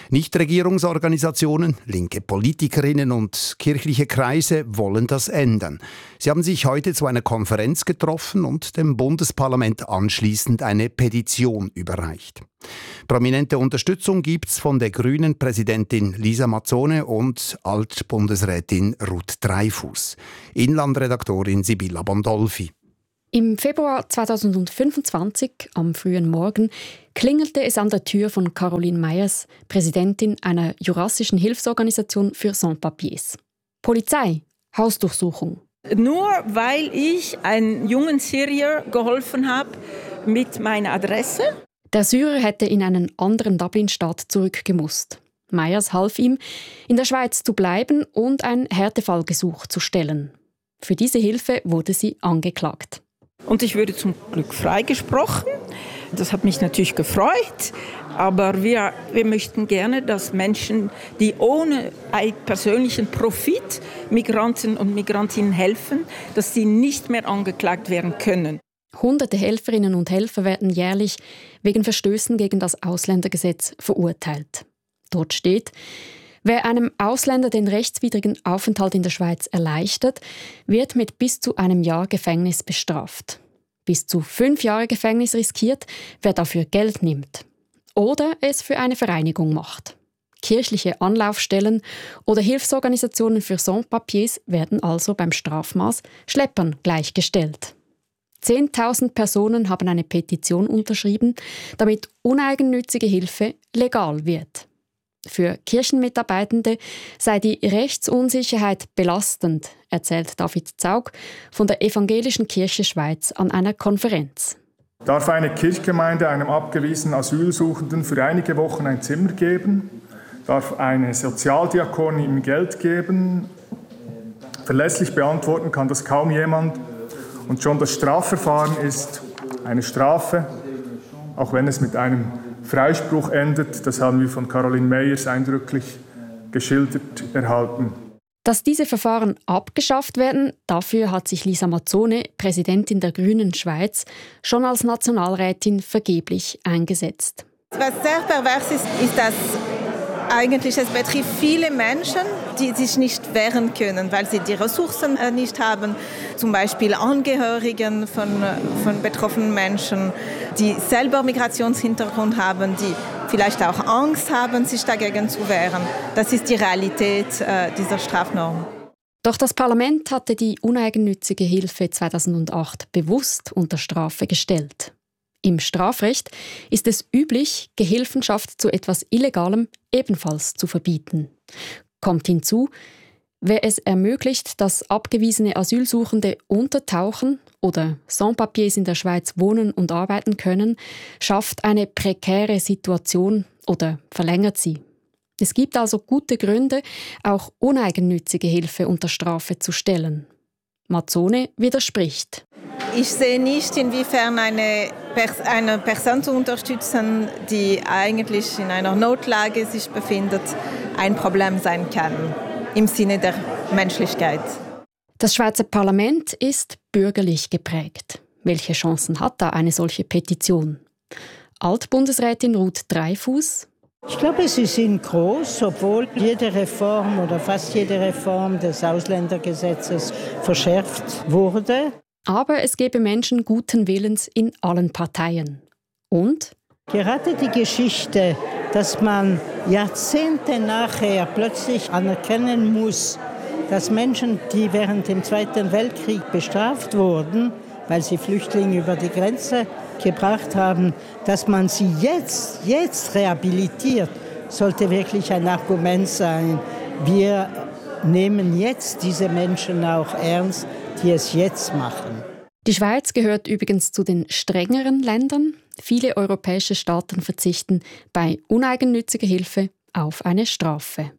Nichtregierungsorganisationen, linke Politikerinnen und kirchliche Kreise wollen das ändern. Sie haben sich heute zu einer Konferenz getroffen und dem Bundesparlament anschließend eine Petition überreicht. Prominente Unterstützung gibt's von der grünen Präsidentin Lisa Mazzone und Altbundesrätin Ruth Dreifuss. Inlandredaktorin Sibylla Bondolfi. Im Februar zweitausendfünfundzwanzig, am frühen Morgen, klingelte es an der Tür von Caroline Meyers, Präsidentin einer jurassischen Hilfsorganisation für Sans-Papiers. Polizei, Hausdurchsuchung. Nur weil ich einem jungen Syrier geholfen habe mit meiner Adresse. Der Syrer hätte in einen anderen Dublin-Staat zurückgemusst. Meyers half ihm, in der Schweiz zu bleiben und ein Härtefallgesuch zu stellen. Für diese Hilfe wurde sie angeklagt. Und ich wurde zum Glück freigesprochen. Das hat mich natürlich gefreut. Aber wir, wir möchten gerne, dass Menschen, die ohne persönlichen Profit Migranten und Migrantinnen helfen, dass sie nicht mehr angeklagt werden können. Hunderte Helferinnen und Helfer werden jährlich wegen Verstößen gegen das Ausländergesetz verurteilt. Dort steht: Wer einem Ausländer den rechtswidrigen Aufenthalt in der Schweiz erleichtert, wird mit bis zu einem Jahr Gefängnis bestraft. Bis zu fünf Jahre Gefängnis riskiert, wer dafür Geld nimmt. Oder es für eine Vereinigung macht. Kirchliche Anlaufstellen oder Hilfsorganisationen für Sans-Papiers werden also beim Strafmaß Schleppern gleichgestellt. Zehntausend Personen haben eine Petition unterschrieben, damit uneigennützige Hilfe legal wird. Für Kirchenmitarbeitende sei die Rechtsunsicherheit belastend, erzählt David Zaug von der Evangelischen Kirche Schweiz an einer Konferenz. Darf eine Kirchgemeinde einem abgewiesenen Asylsuchenden für einige Wochen ein Zimmer geben? Darf eine Sozialdiakonin ihm Geld geben? Verlässlich beantworten kann das kaum jemand. Und schon das Strafverfahren ist eine Strafe, auch wenn es mit einem Freispruch endet. Das haben wir von Caroline Meyers eindrücklich geschildert erhalten. Dass diese Verfahren abgeschafft werden, dafür hat sich Lisa Mazzone, Präsidentin der Grünen Schweiz, schon als Nationalrätin vergeblich eingesetzt. Was sehr pervers ist, ist, dass eigentlich es betrifft viele Menschen, die sich nicht wehren können, weil sie die Ressourcen nicht haben. Zum Beispiel Angehörigen von, von betroffenen Menschen, die selber Migrationshintergrund haben, die vielleicht auch Angst haben, sich dagegen zu wehren. Das ist die Realität äh, dieser Strafnorm. Doch das Parlament hatte die uneigennützige Hilfe zweitausendacht bewusst unter Strafe gestellt. Im Strafrecht ist es üblich, Gehilfenschaft zu etwas Illegalem ebenfalls zu verbieten. Kommt hinzu, wer es ermöglicht, dass abgewiesene Asylsuchende untertauchen oder Sans-Papiers in der Schweiz wohnen und arbeiten können, schafft eine prekäre Situation oder verlängert sie. Es gibt also gute Gründe, auch uneigennützige Hilfe unter Strafe zu stellen. Mazzone widerspricht. Ich sehe nicht, inwiefern eine, Pers- eine Person zu unterstützen, die eigentlich in einer Notlage sich befindet, ein Problem sein kann, im Sinne der Menschlichkeit. Das Schweizer Parlament ist bürgerlich geprägt. Welche Chancen hat da eine solche Petition? Altbundesrätin Ruth Dreifuss. Ich glaube, sie sind groß, obwohl jede Reform oder fast jede Reform des Ausländergesetzes verschärft wurde. Aber es gäbe Menschen guten Willens in allen Parteien. Und? Gerade die Geschichte, dass man Jahrzehnte nachher plötzlich anerkennen muss, dass Menschen, die während dem Zweiten Weltkrieg bestraft wurden, weil sie Flüchtlinge über die Grenze gebracht haben, dass man sie jetzt, jetzt rehabilitiert, sollte wirklich ein Argument sein. Wir nehmen jetzt diese Menschen auch ernst, die es jetzt machen. Die Schweiz gehört übrigens zu den strengeren Ländern. Viele europäische Staaten verzichten bei uneigennütziger Hilfe auf eine Strafe.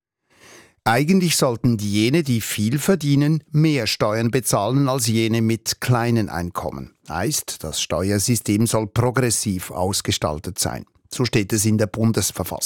Eigentlich sollten jene, die viel verdienen, mehr Steuern bezahlen als jene mit kleinen Einkommen. Heißt, das Steuersystem soll progressiv ausgestaltet sein. So steht es in der Bundesverfassung.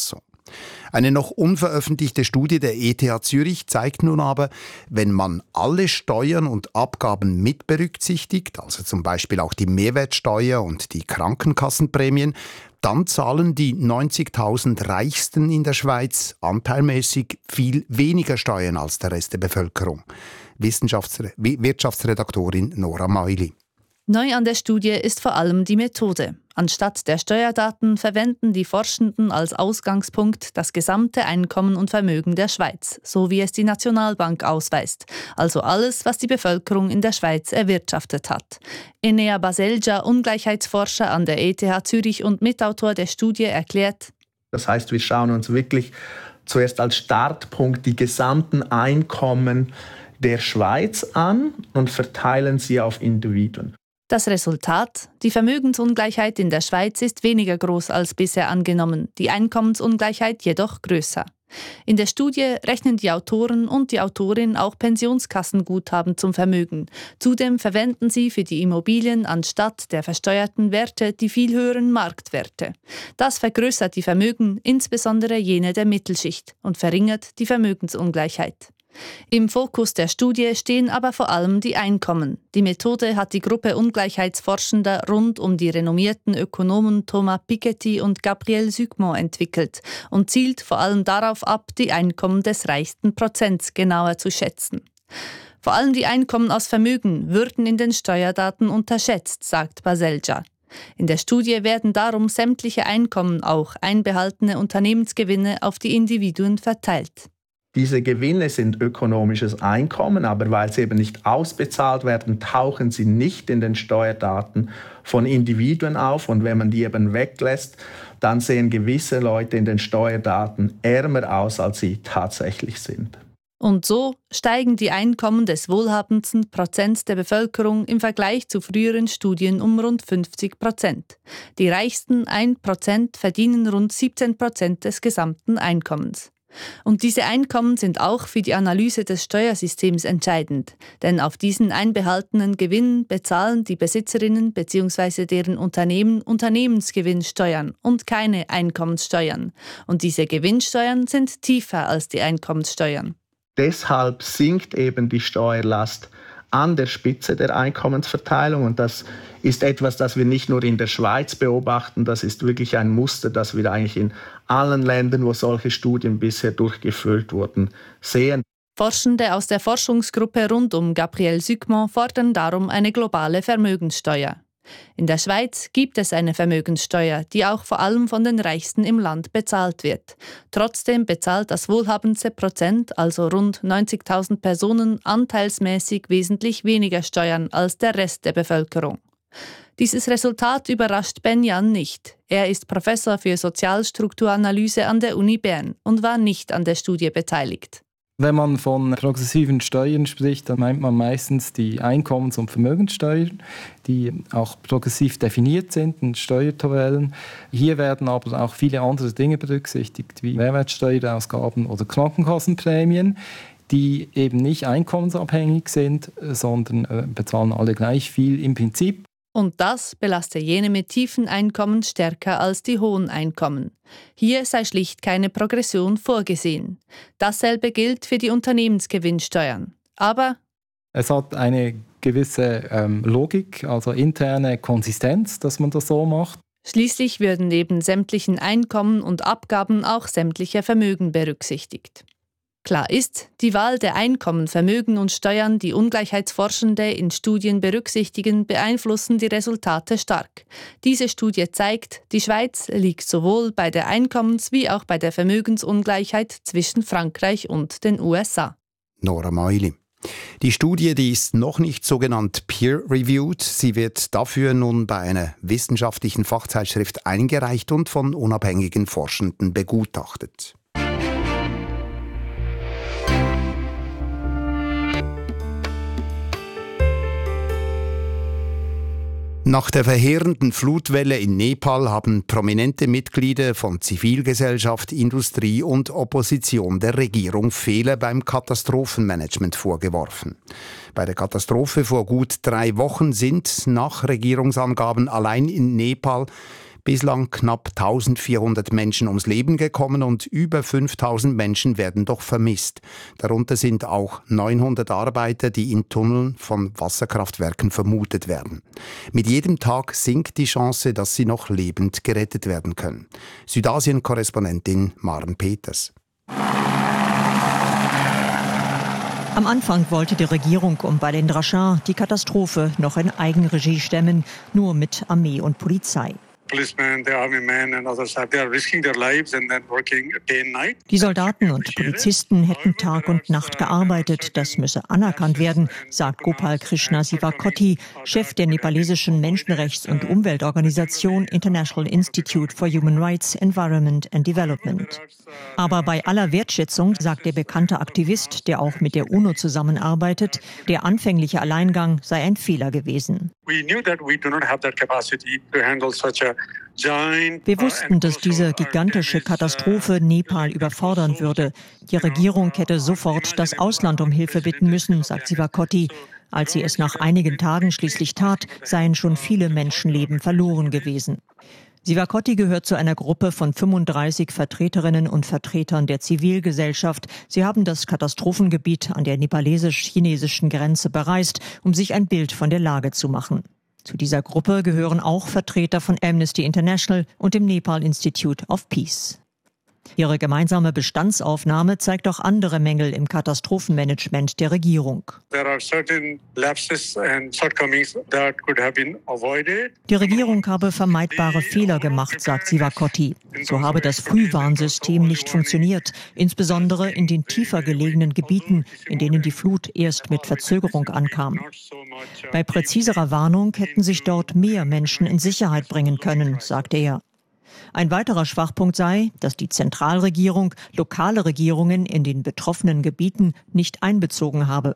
Eine noch unveröffentlichte Studie der E T H Zürich zeigt nun aber, wenn man alle Steuern und Abgaben mit berücksichtigt, also zum Beispiel auch die Mehrwertsteuer und die Krankenkassenprämien, dann zahlen die neunzigtausend Reichsten in der Schweiz anteilmäßig viel weniger Steuern als der Rest der Bevölkerung. Wissenschaftsre- Wirtschaftsredaktorin Nora Meuli. Neu an der Studie ist vor allem die Methode. Anstatt der Steuerdaten verwenden die Forschenden als Ausgangspunkt das gesamte Einkommen und Vermögen der Schweiz, so wie es die Nationalbank ausweist, also alles, was die Bevölkerung in der Schweiz erwirtschaftet hat. Enea Baselgia, Ungleichheitsforscher an der E T H Zürich und Mitautor der Studie, erklärt: Das heißt, wir schauen uns wirklich zuerst als Startpunkt die gesamten Einkommen der Schweiz an und verteilen sie auf Individuen. Das Resultat? Die Vermögensungleichheit in der Schweiz ist weniger groß als bisher angenommen, die Einkommensungleichheit jedoch größer. In der Studie rechnen die Autoren und die Autorin auch Pensionskassenguthaben zum Vermögen. Zudem verwenden sie für die Immobilien anstatt der versteuerten Werte die viel höheren Marktwerte. Das vergrößert die Vermögen, insbesondere jene der Mittelschicht, und verringert die Vermögensungleichheit. Im Fokus der Studie stehen aber vor allem die Einkommen. Die Methode hat die Gruppe Ungleichheitsforschender rund um die renommierten Ökonomen Thomas Piketty und Gabriel Zucman entwickelt und zielt vor allem darauf ab, die Einkommen des reichsten Prozents genauer zu schätzen. Vor allem die Einkommen aus Vermögen würden in den Steuerdaten unterschätzt, sagt Baselgia. In der Studie werden darum sämtliche Einkommen, auch einbehaltene Unternehmensgewinne, auf die Individuen verteilt. Diese Gewinne sind ökonomisches Einkommen, aber weil sie eben nicht ausbezahlt werden, tauchen sie nicht in den Steuerdaten von Individuen auf. Und wenn man die eben weglässt, dann sehen gewisse Leute in den Steuerdaten ärmer aus, als sie tatsächlich sind. Und so steigen die Einkommen des wohlhabendsten Prozents der Bevölkerung im Vergleich zu früheren Studien um rund fünfzig Prozent. Die reichsten ein Prozent verdienen rund siebzehn Prozent des gesamten Einkommens. Und diese Einkommen sind auch für die Analyse des Steuersystems entscheidend, denn auf diesen einbehaltenen Gewinn bezahlen die Besitzerinnen bzw. deren Unternehmen Unternehmensgewinnsteuern und keine Einkommenssteuern. Und diese Gewinnsteuern sind tiefer als die Einkommenssteuern. Deshalb sinkt eben die Steuerlast an der Spitze der Einkommensverteilung. Und das ist etwas, das wir nicht nur in der Schweiz beobachten, das ist wirklich ein Muster, das wir eigentlich in allen Ländern, wo solche Studien bisher durchgeführt wurden, sehen. Forschende aus der Forschungsgruppe rund um Gabriel Zucman fordern darum eine globale Vermögenssteuer. In der Schweiz gibt es eine Vermögenssteuer, die auch vor allem von den Reichsten im Land bezahlt wird. Trotzdem bezahlt das wohlhabendste Prozent, also rund neunzigtausend Personen, anteilsmäßig wesentlich weniger Steuern als der Rest der Bevölkerung. Dieses Resultat überrascht Ben Jan nicht. Er ist Professor für Sozialstrukturanalyse an der Uni Bern und war nicht an der Studie beteiligt. Wenn man von progressiven Steuern spricht, dann meint man meistens die Einkommens- und Vermögenssteuern, die auch progressiv definiert sind in Steuertabellen. Hier werden aber auch viele andere Dinge berücksichtigt, wie Mehrwertsteuerausgaben oder Krankenkassenprämien, die eben nicht einkommensabhängig sind, sondern äh, bezahlen alle gleich viel im Prinzip. Und das belaste jene mit tiefen Einkommen stärker als die hohen Einkommen. Hier sei schlicht keine Progression vorgesehen. Dasselbe gilt für die Unternehmensgewinnsteuern. Aber es hat eine gewisse ähm, Logik, also interne Konsistenz, dass man das so macht. Schließlich würden neben sämtlichen Einkommen und Abgaben auch sämtliche Vermögen berücksichtigt. Klar ist, die Wahl der Einkommen, Vermögen und Steuern, die Ungleichheitsforschende in Studien berücksichtigen, beeinflussen die Resultate stark. Diese Studie zeigt, die Schweiz liegt sowohl bei der Einkommens- wie auch bei der Vermögensungleichheit zwischen Frankreich und den U S A. Nora Meuli. Die Studie, die ist noch nicht sogenannt peer-reviewed. Sie wird dafür nun bei einer wissenschaftlichen Fachzeitschrift eingereicht und von unabhängigen Forschenden begutachtet. Nach der verheerenden Flutwelle in Nepal haben prominente Mitglieder von Zivilgesellschaft, Industrie und Opposition der Regierung Fehler beim Katastrophenmanagement vorgeworfen. Bei der Katastrophe vor gut drei Wochen sind nach Regierungsangaben allein in Nepal Bislang knapp eintausendvierhundert Menschen ums Leben gekommen und über fünftausend Menschen werden doch vermisst. Darunter sind auch neunhundert Arbeiter, die in Tunneln von Wasserkraftwerken vermutet werden. Mit jedem Tag sinkt die Chance, dass sie noch lebend gerettet werden können. Südasien-Korrespondentin Maren Peters. Am Anfang wollte die Regierung um Balendra Shah die Katastrophe noch in Eigenregie stemmen, nur mit Armee und Polizei. Die Soldaten und Polizisten hätten Tag und Nacht gearbeitet. Das müsse anerkannt werden, sagt Gopal Krishna Sivakoti, Chef der nepalesischen Menschenrechts- und Umweltorganisation International Institute for Human Rights, Environment and Development. Aber bei aller Wertschätzung, sagt der bekannte Aktivist, der auch mit der UNO zusammenarbeitet, der anfängliche Alleingang sei ein Fehler gewesen. Wir wussten, dass diese gigantische Katastrophe Nepal überfordern würde. Die Regierung hätte sofort das Ausland um Hilfe bitten müssen, sagt Sivakoti. Als sie es nach einigen Tagen schließlich tat, seien schon viele Menschenleben verloren gewesen. Sivakoti gehört zu einer Gruppe von fünfunddreißig Vertreterinnen und Vertretern der Zivilgesellschaft. Sie haben das Katastrophengebiet an der nepalesisch-chinesischen Grenze bereist, um sich ein Bild von der Lage zu machen. Zu dieser Gruppe gehören auch Vertreter von Amnesty International und dem Nepal Institute of Peace. Ihre gemeinsame Bestandsaufnahme zeigt auch andere Mängel im Katastrophenmanagement der Regierung. Die Regierung habe vermeidbare Fehler gemacht, sagt Sivakoti. So habe das Frühwarnsystem nicht funktioniert, insbesondere in den tiefer gelegenen Gebieten, in denen die Flut erst mit Verzögerung ankam. Bei präziserer Warnung hätten sich dort mehr Menschen in Sicherheit bringen können, sagt er. Ein weiterer Schwachpunkt sei, dass die Zentralregierung lokale Regierungen in den betroffenen Gebieten nicht einbezogen habe.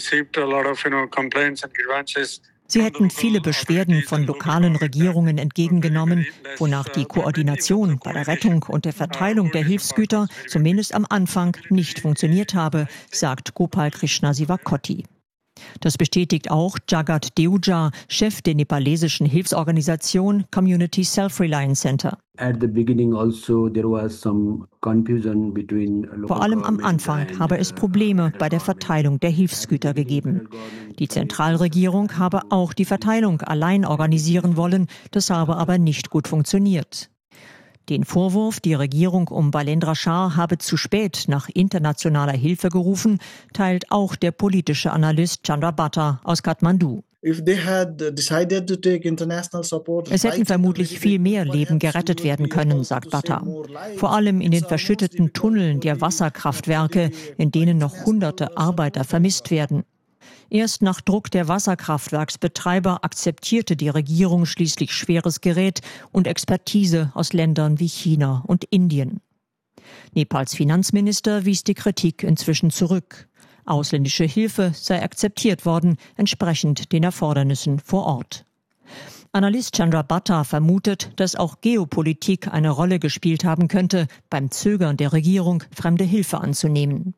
Sie hätten viele Beschwerden von lokalen Regierungen entgegengenommen, wonach die Koordination bei der Rettung und der Verteilung der Hilfsgüter zumindest am Anfang nicht funktioniert habe, sagt Gopal Krishna Sivakoti. Das bestätigt auch Jagat Deoja, Chef der nepalesischen Hilfsorganisation Community Self-Reliance Center. Vor allem am Anfang habe es Probleme bei der Verteilung der Hilfsgüter gegeben. Die Zentralregierung habe auch die Verteilung allein organisieren wollen, das habe aber nicht gut funktioniert. Den Vorwurf, die Regierung um Balendra Shah habe zu spät nach internationaler Hilfe gerufen, teilt auch der politische Analyst Chandra Bhatta aus Kathmandu. Es hätten vermutlich viel mehr Leben gerettet werden können, sagt Bhatta. Vor allem in den verschütteten Tunneln der Wasserkraftwerke, in denen noch hunderte Arbeiter vermisst werden. Erst nach Druck der Wasserkraftwerksbetreiber akzeptierte die Regierung schließlich schweres Gerät und Expertise aus Ländern wie China und Indien. Nepals Finanzminister wies die Kritik inzwischen zurück. Ausländische Hilfe sei akzeptiert worden, entsprechend den Erfordernissen vor Ort. Analyst Chandra Bhatta vermutet, dass auch Geopolitik eine Rolle gespielt haben könnte, beim Zögern der Regierung, fremde Hilfe anzunehmen.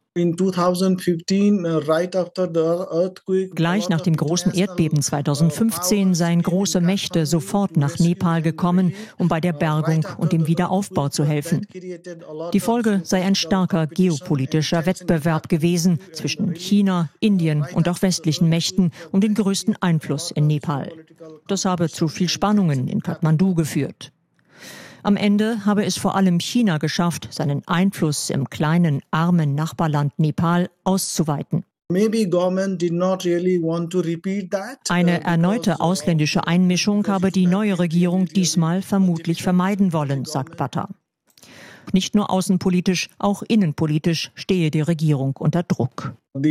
Gleich nach dem großen Erdbeben zweitausendfünfzehn seien große Mächte sofort nach Nepal gekommen, um bei der Bergung und dem Wiederaufbau zu helfen. Die Folge sei ein starker geopolitischer Wettbewerb gewesen zwischen China, Indien und auch westlichen Mächten um den größten Einfluss in Nepal. Das habe zu viel Spannungen in Kathmandu geführt. Am Ende habe es vor allem China geschafft, seinen Einfluss im kleinen, armen Nachbarland Nepal auszuweiten. Eine erneute ausländische Einmischung habe die neue Regierung diesmal vermutlich vermeiden wollen, sagt Bhatta. Nicht nur außenpolitisch, auch innenpolitisch stehe die Regierung unter Druck.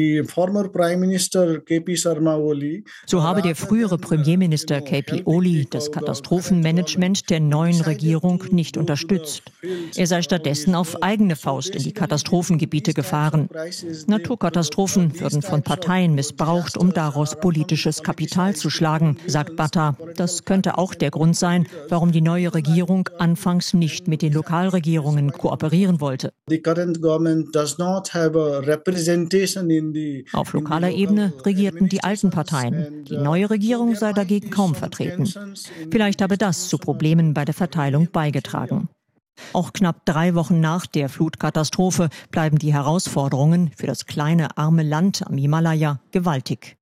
So habe der frühere Premierminister K P Oli das Katastrophenmanagement der neuen Regierung nicht unterstützt. Er sei stattdessen auf eigene Faust in die Katastrophengebiete gefahren. Naturkatastrophen würden von Parteien missbraucht, um daraus politisches Kapital zu schlagen, sagt Bhatta. Das könnte auch der Grund sein, warum die neue Regierung anfangs nicht mit den Lokalregierungen kooperieren wollte. The current government does not have a representation Auf lokaler Ebene regierten die alten Parteien. Die neue Regierung sei dagegen kaum vertreten. Vielleicht habe das zu Problemen bei der Verteilung beigetragen. Auch knapp drei Wochen nach der Flutkatastrophe bleiben die Herausforderungen für das kleine, arme Land am Himalaya gewaltig.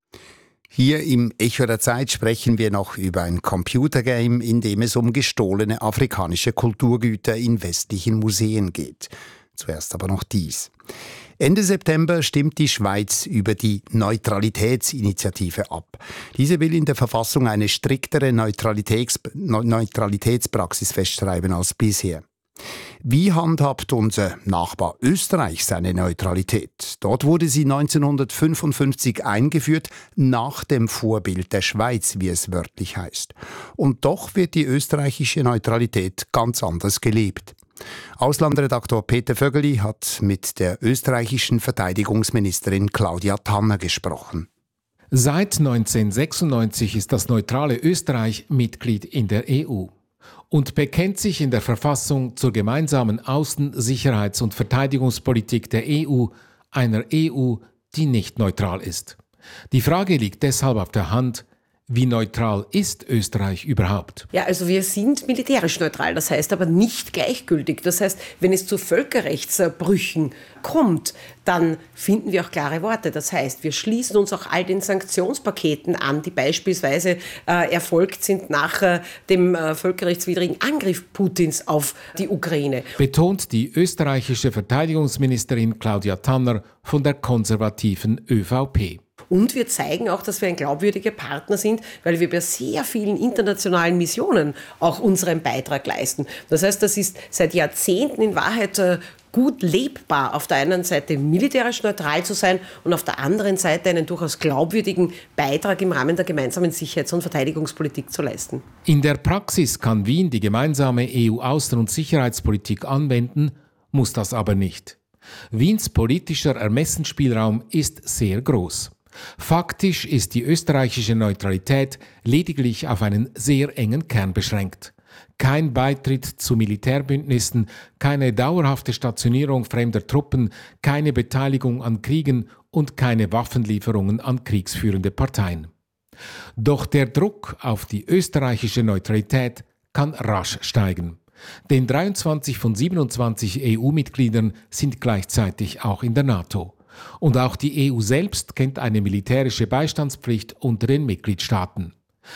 Hier im Echo der Zeit sprechen wir noch über ein Computergame, in dem es um gestohlene afrikanische Kulturgüter in westlichen Museen geht. Zuerst aber noch dies. Ende September stimmt die Schweiz über die Neutralitätsinitiative ab. Diese will in der Verfassung eine striktere Neutralitäts- Neutralitätspraxis festschreiben als bisher. Wie handhabt unser Nachbar Österreich seine Neutralität? Dort wurde sie neunzehnhundertfünfundfünfzig eingeführt, nach dem Vorbild der Schweiz, wie es wörtlich heißt. Und doch wird die österreichische Neutralität ganz anders gelebt. Auslandredaktor Peter Vögeli hat mit der österreichischen Verteidigungsministerin Claudia Tanner gesprochen. Seit neunzehnhundertsechsundneunzig ist das neutrale Österreich Mitglied in der E U und bekennt sich in der Verfassung zur gemeinsamen Außen-, Sicherheits- und Verteidigungspolitik der E U, einer E U, die nicht neutral ist. Die Frage liegt deshalb auf der Hand: Wie neutral ist Österreich überhaupt? Ja, also wir sind militärisch neutral, das heißt aber nicht gleichgültig. Das heißt, wenn es zu Völkerrechtsbrüchen kommt, dann finden wir auch klare Worte. Das heißt, wir schließen uns auch all den Sanktionspaketen an, die beispielsweise äh, erfolgt sind nach äh, dem äh, völkerrechtswidrigen Angriff Putins auf die Ukraine. Betont die österreichische Verteidigungsministerin Claudia Tanner von der konservativen ÖVP. Und wir zeigen auch, dass wir ein glaubwürdiger Partner sind, weil wir bei sehr vielen internationalen Missionen auch unseren Beitrag leisten. Das heißt, das ist seit Jahrzehnten in Wahrheit äh, gut lebbar, auf der einen Seite militärisch neutral zu sein und auf der anderen Seite einen durchaus glaubwürdigen Beitrag im Rahmen der gemeinsamen Sicherheits- und Verteidigungspolitik zu leisten. In der Praxis kann Wien die gemeinsame E U-Außen- und Sicherheitspolitik anwenden, muss das aber nicht. Wiens politischer Ermessensspielraum ist sehr groß. Faktisch ist die österreichische Neutralität lediglich auf einen sehr engen Kern beschränkt. Kein Beitritt zu Militärbündnissen, keine dauerhafte Stationierung fremder Truppen, keine Beteiligung an Kriegen und keine Waffenlieferungen an kriegsführende Parteien. Doch der Druck auf die österreichische Neutralität kann rasch steigen. Denn dreiundzwanzig von siebenundzwanzig E U-Mitgliedern sind gleichzeitig auch in der NATO. Und auch die E U selbst kennt eine militärische Beistandspflicht unter den Mitgliedstaaten.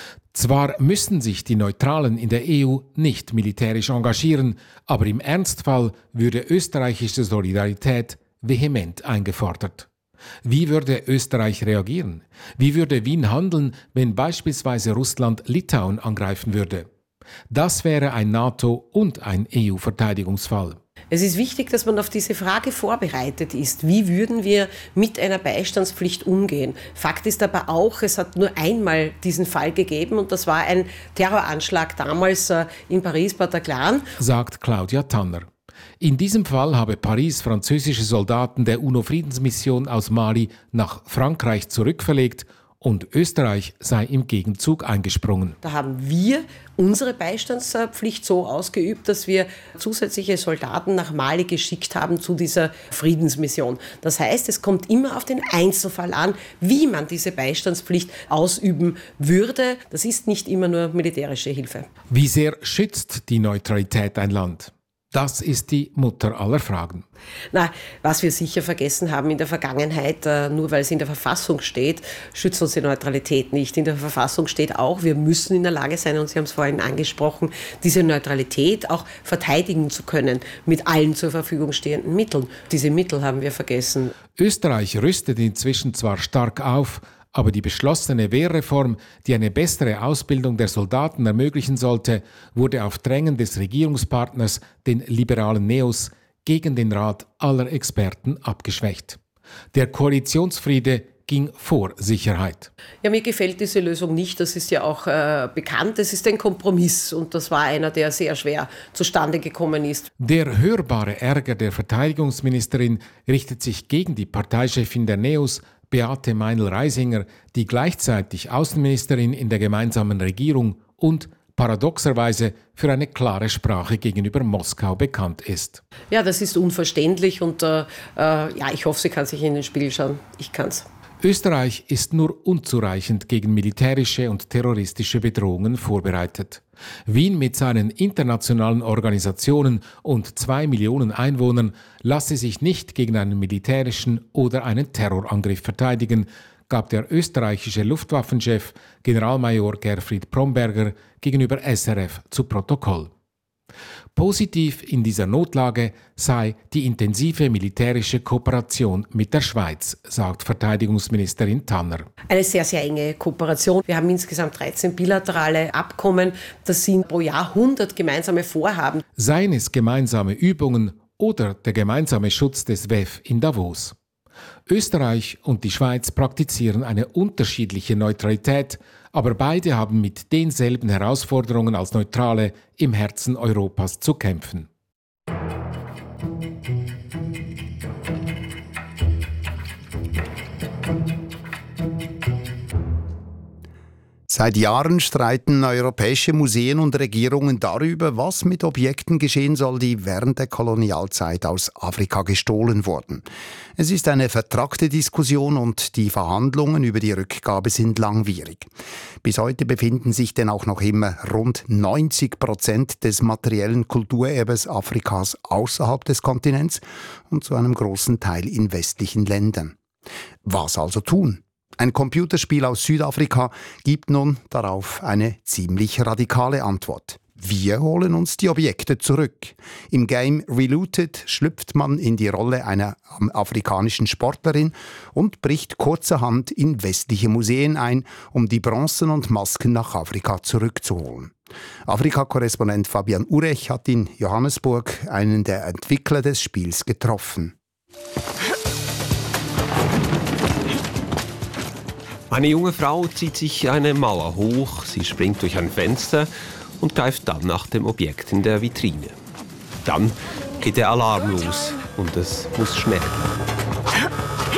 Zwar müssen sich die Neutralen in der E U nicht militärisch engagieren, aber im Ernstfall würde österreichische Solidarität vehement eingefordert. Wie würde Österreich reagieren? Wie würde Wien handeln, wenn beispielsweise Russland Litauen angreifen würde? Das wäre ein NATO- und ein E U-Verteidigungsfall. Es ist wichtig, dass man auf diese Frage vorbereitet ist. Wie würden wir mit einer Beistandspflicht umgehen? Fakt ist aber auch, es hat nur einmal diesen Fall gegeben und das war ein Terroranschlag damals in Paris, Bataclan. Sagt Claudia Tanner. In diesem Fall habe Paris französische Soldaten der UNO-Friedensmission aus Mali nach Frankreich zurückverlegt und Österreich sei im Gegenzug eingesprungen. Da haben wir unsere Beistandspflicht so ausgeübt, dass wir zusätzliche Soldaten nach Mali geschickt haben zu dieser Friedensmission. Das heißt, es kommt immer auf den Einzelfall an, wie man diese Beistandspflicht ausüben würde. Das ist nicht immer nur militärische Hilfe. Wie sehr schützt die Neutralität ein Land? Das ist die Mutter aller Fragen. Na, was wir sicher vergessen haben in der Vergangenheit, äh, nur weil es in der Verfassung steht, schützt uns die Neutralität nicht. In der Verfassung steht auch, wir müssen in der Lage sein, und Sie haben es vorhin angesprochen, diese Neutralität auch verteidigen zu können mit allen zur Verfügung stehenden Mitteln. Diese Mittel haben wir vergessen. Österreich rüstet inzwischen zwar stark auf, aber die beschlossene Wehrreform, die eine bessere Ausbildung der Soldaten ermöglichen sollte, wurde auf Drängen des Regierungspartners, den liberalen Neos, gegen den Rat aller Experten abgeschwächt. Der Koalitionsfriede ging vor Sicherheit. Ja, mir gefällt diese Lösung nicht. Das ist ja auch äh, bekannt. Es ist ein Kompromiss und das war einer, der sehr schwer zustande gekommen ist. Der hörbare Ärger der Verteidigungsministerin richtet sich gegen die Parteichefin der Neos, Beate Meinl-Reisinger, die gleichzeitig Außenministerin in der gemeinsamen Regierung und paradoxerweise für eine klare Sprache gegenüber Moskau bekannt ist. Ja, das ist unverständlich und äh, ja, ich hoffe, sie kann sich in den Spiegel schauen. Ich kann's. Österreich ist nur unzureichend gegen militärische und terroristische Bedrohungen vorbereitet. Wien mit seinen internationalen Organisationen und zwei Millionen Einwohnern lasse sich nicht gegen einen militärischen oder einen Terrorangriff verteidigen, gab der österreichische Luftwaffenchef Generalmajor Gerfried Bromberger gegenüber S R F zu Protokoll. Positiv in dieser Notlage sei die intensive militärische Kooperation mit der Schweiz, sagt Verteidigungsministerin Tanner. Eine sehr, sehr enge Kooperation. Wir haben insgesamt dreizehn bilaterale Abkommen. Das sind pro Jahr hundert gemeinsame Vorhaben. Seien es gemeinsame Übungen oder der gemeinsame Schutz des W E F in Davos. Österreich und die Schweiz praktizieren eine unterschiedliche Neutralität, aber beide haben mit denselben Herausforderungen als Neutrale im Herzen Europas zu kämpfen. Seit Jahren streiten europäische Museen und Regierungen darüber, was mit Objekten geschehen soll, die während der Kolonialzeit aus Afrika gestohlen wurden. Es ist eine vertrackte Diskussion und die Verhandlungen über die Rückgabe sind langwierig. Bis heute befinden sich denn auch noch immer rund neunzig Prozent des materiellen Kulturerbes Afrikas außerhalb des Kontinents und zu einem großen Teil in westlichen Ländern. Was also tun? Ein Computerspiel aus Südafrika gibt nun darauf eine ziemlich radikale Antwort. Wir holen uns die Objekte zurück. Im Game Relooted schlüpft man in die Rolle einer afrikanischen Sportlerin und bricht kurzerhand in westliche Museen ein, um die Bronzen und Masken nach Afrika zurückzuholen. Afrika-Korrespondent Fabian Urech hat in Johannesburg einen der Entwickler des Spiels getroffen. Eine junge Frau zieht sich eine Mauer hoch, sie springt durch ein Fenster und greift dann nach dem Objekt in der Vitrine. Dann geht der Alarm los und es muss schnell gehen.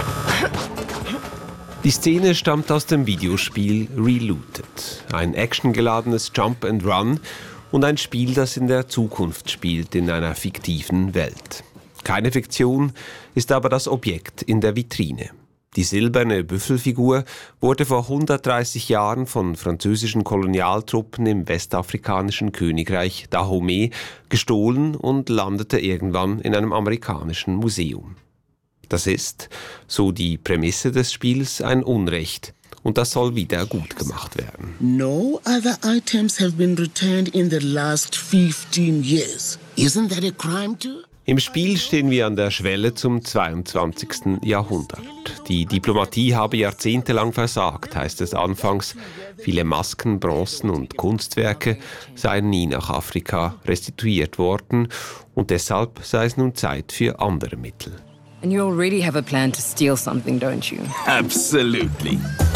Die Szene stammt aus dem Videospiel Relooted, ein actiongeladenes Jump and Run und ein Spiel, das in der Zukunft spielt, in einer fiktiven Welt. Keine Fiktion ist aber das Objekt in der Vitrine. Die silberne Büffelfigur wurde vor hundertdreißig Jahren von französischen Kolonialtruppen im westafrikanischen Königreich Dahomey gestohlen und landete irgendwann in einem amerikanischen Museum. Das ist, so die Prämisse des Spiels, ein Unrecht und das soll wieder gut gemacht werden. No other items have been returned in the last fifteen years. Isn't that a crime too? Im Spiel stehen wir an der Schwelle zum zweiundzwanzigsten Jahrhundert. Die Diplomatie habe jahrzehntelang versagt, heißt es anfangs. Viele Masken, Bronzen und Kunstwerke seien nie nach Afrika restituiert worden und deshalb sei es nun Zeit für andere Mittel. And you already have a plan to steal something, don't you? Absolutely.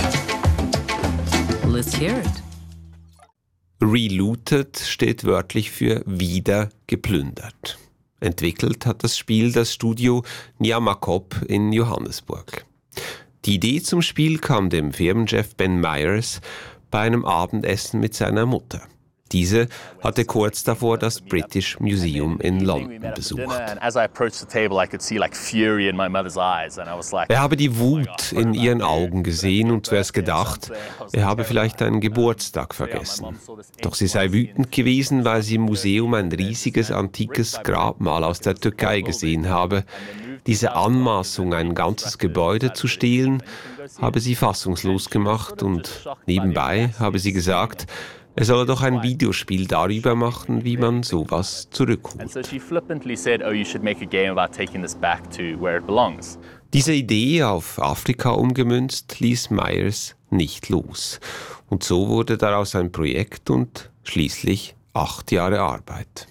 Let's hear it. Relooted steht wörtlich für wieder geplündert. Entwickelt hat das Spiel das Studio Nyamakop in Johannesburg. Die Idee zum Spiel kam dem Firmenchef Ben Myers bei einem Abendessen mit seiner Mutter. Diese hatte kurz davor das British Museum in London besucht. Er habe die Wut in ihren Augen gesehen und zuerst gedacht, er habe vielleicht einen Geburtstag vergessen. Doch sie sei wütend gewesen, weil sie im Museum ein riesiges antikes Grabmal aus der Türkei gesehen habe. Diese Anmaßung, ein ganzes Gebäude zu stehlen, habe sie fassungslos gemacht und nebenbei habe sie gesagt, er solle doch ein Videospiel darüber machen, wie man sowas zurückholt. Diese Idee auf Afrika umgemünzt ließ Myers nicht los. Und so wurde daraus ein Projekt und schließlich acht Jahre Arbeit.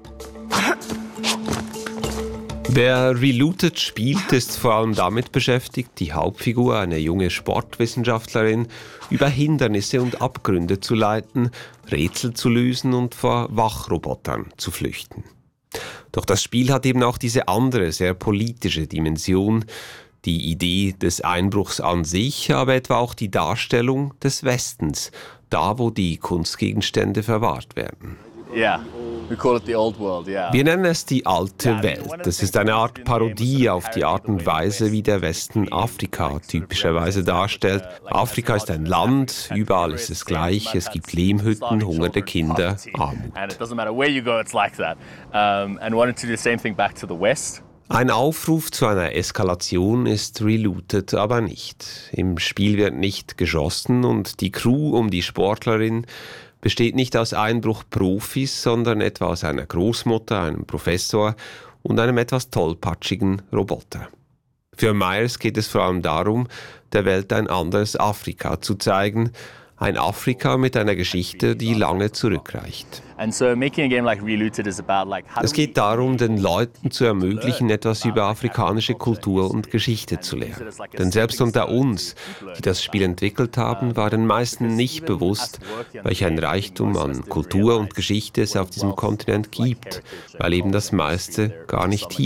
Wer Relooted spielt, ist vor allem damit beschäftigt, die Hauptfigur, eine junge Sportwissenschaftlerin, über Hindernisse und Abgründe zu leiten, Rätsel zu lösen und vor Wachrobotern zu flüchten. Doch das Spiel hat eben auch diese andere, sehr politische Dimension. Die Idee des Einbruchs an sich, aber etwa auch die Darstellung des Westens, da wo die Kunstgegenstände verwahrt werden. Yeah. We call it the old world, yeah. Wir nennen es die alte Welt. Das ist eine Art Parodie auf die Art und Weise, wie der Westen Afrika typischerweise darstellt. Afrika ist ein Land, überall ist es gleich, es gibt Lehmhütten, hungernde Kinder, Armut. And it doesn't matter where you go, it's like that. Um, and wanted to do the same thing back to the West. Ein Aufruf zu einer Eskalation ist Relooted aber nicht. Im Spiel wird nicht geschossen und die Crew um die Sportlerin besteht nicht aus Einbruchprofis, sondern etwa aus einer Großmutter, einem Professor und einem etwas tollpatschigen Roboter. Für Myers geht es vor allem darum, der Welt ein anderes Afrika zu zeigen, ein Afrika mit einer Geschichte, die lange zurückreicht. Es geht darum, den Leuten zu ermöglichen, etwas über afrikanische Kultur und Geschichte zu lernen. Denn selbst unter uns, die das Spiel entwickelt haben, war den meisten nicht bewusst, welch ein Reichtum an Kultur und Geschichte es auf diesem Kontinent gibt, weil eben das meiste gar nicht hier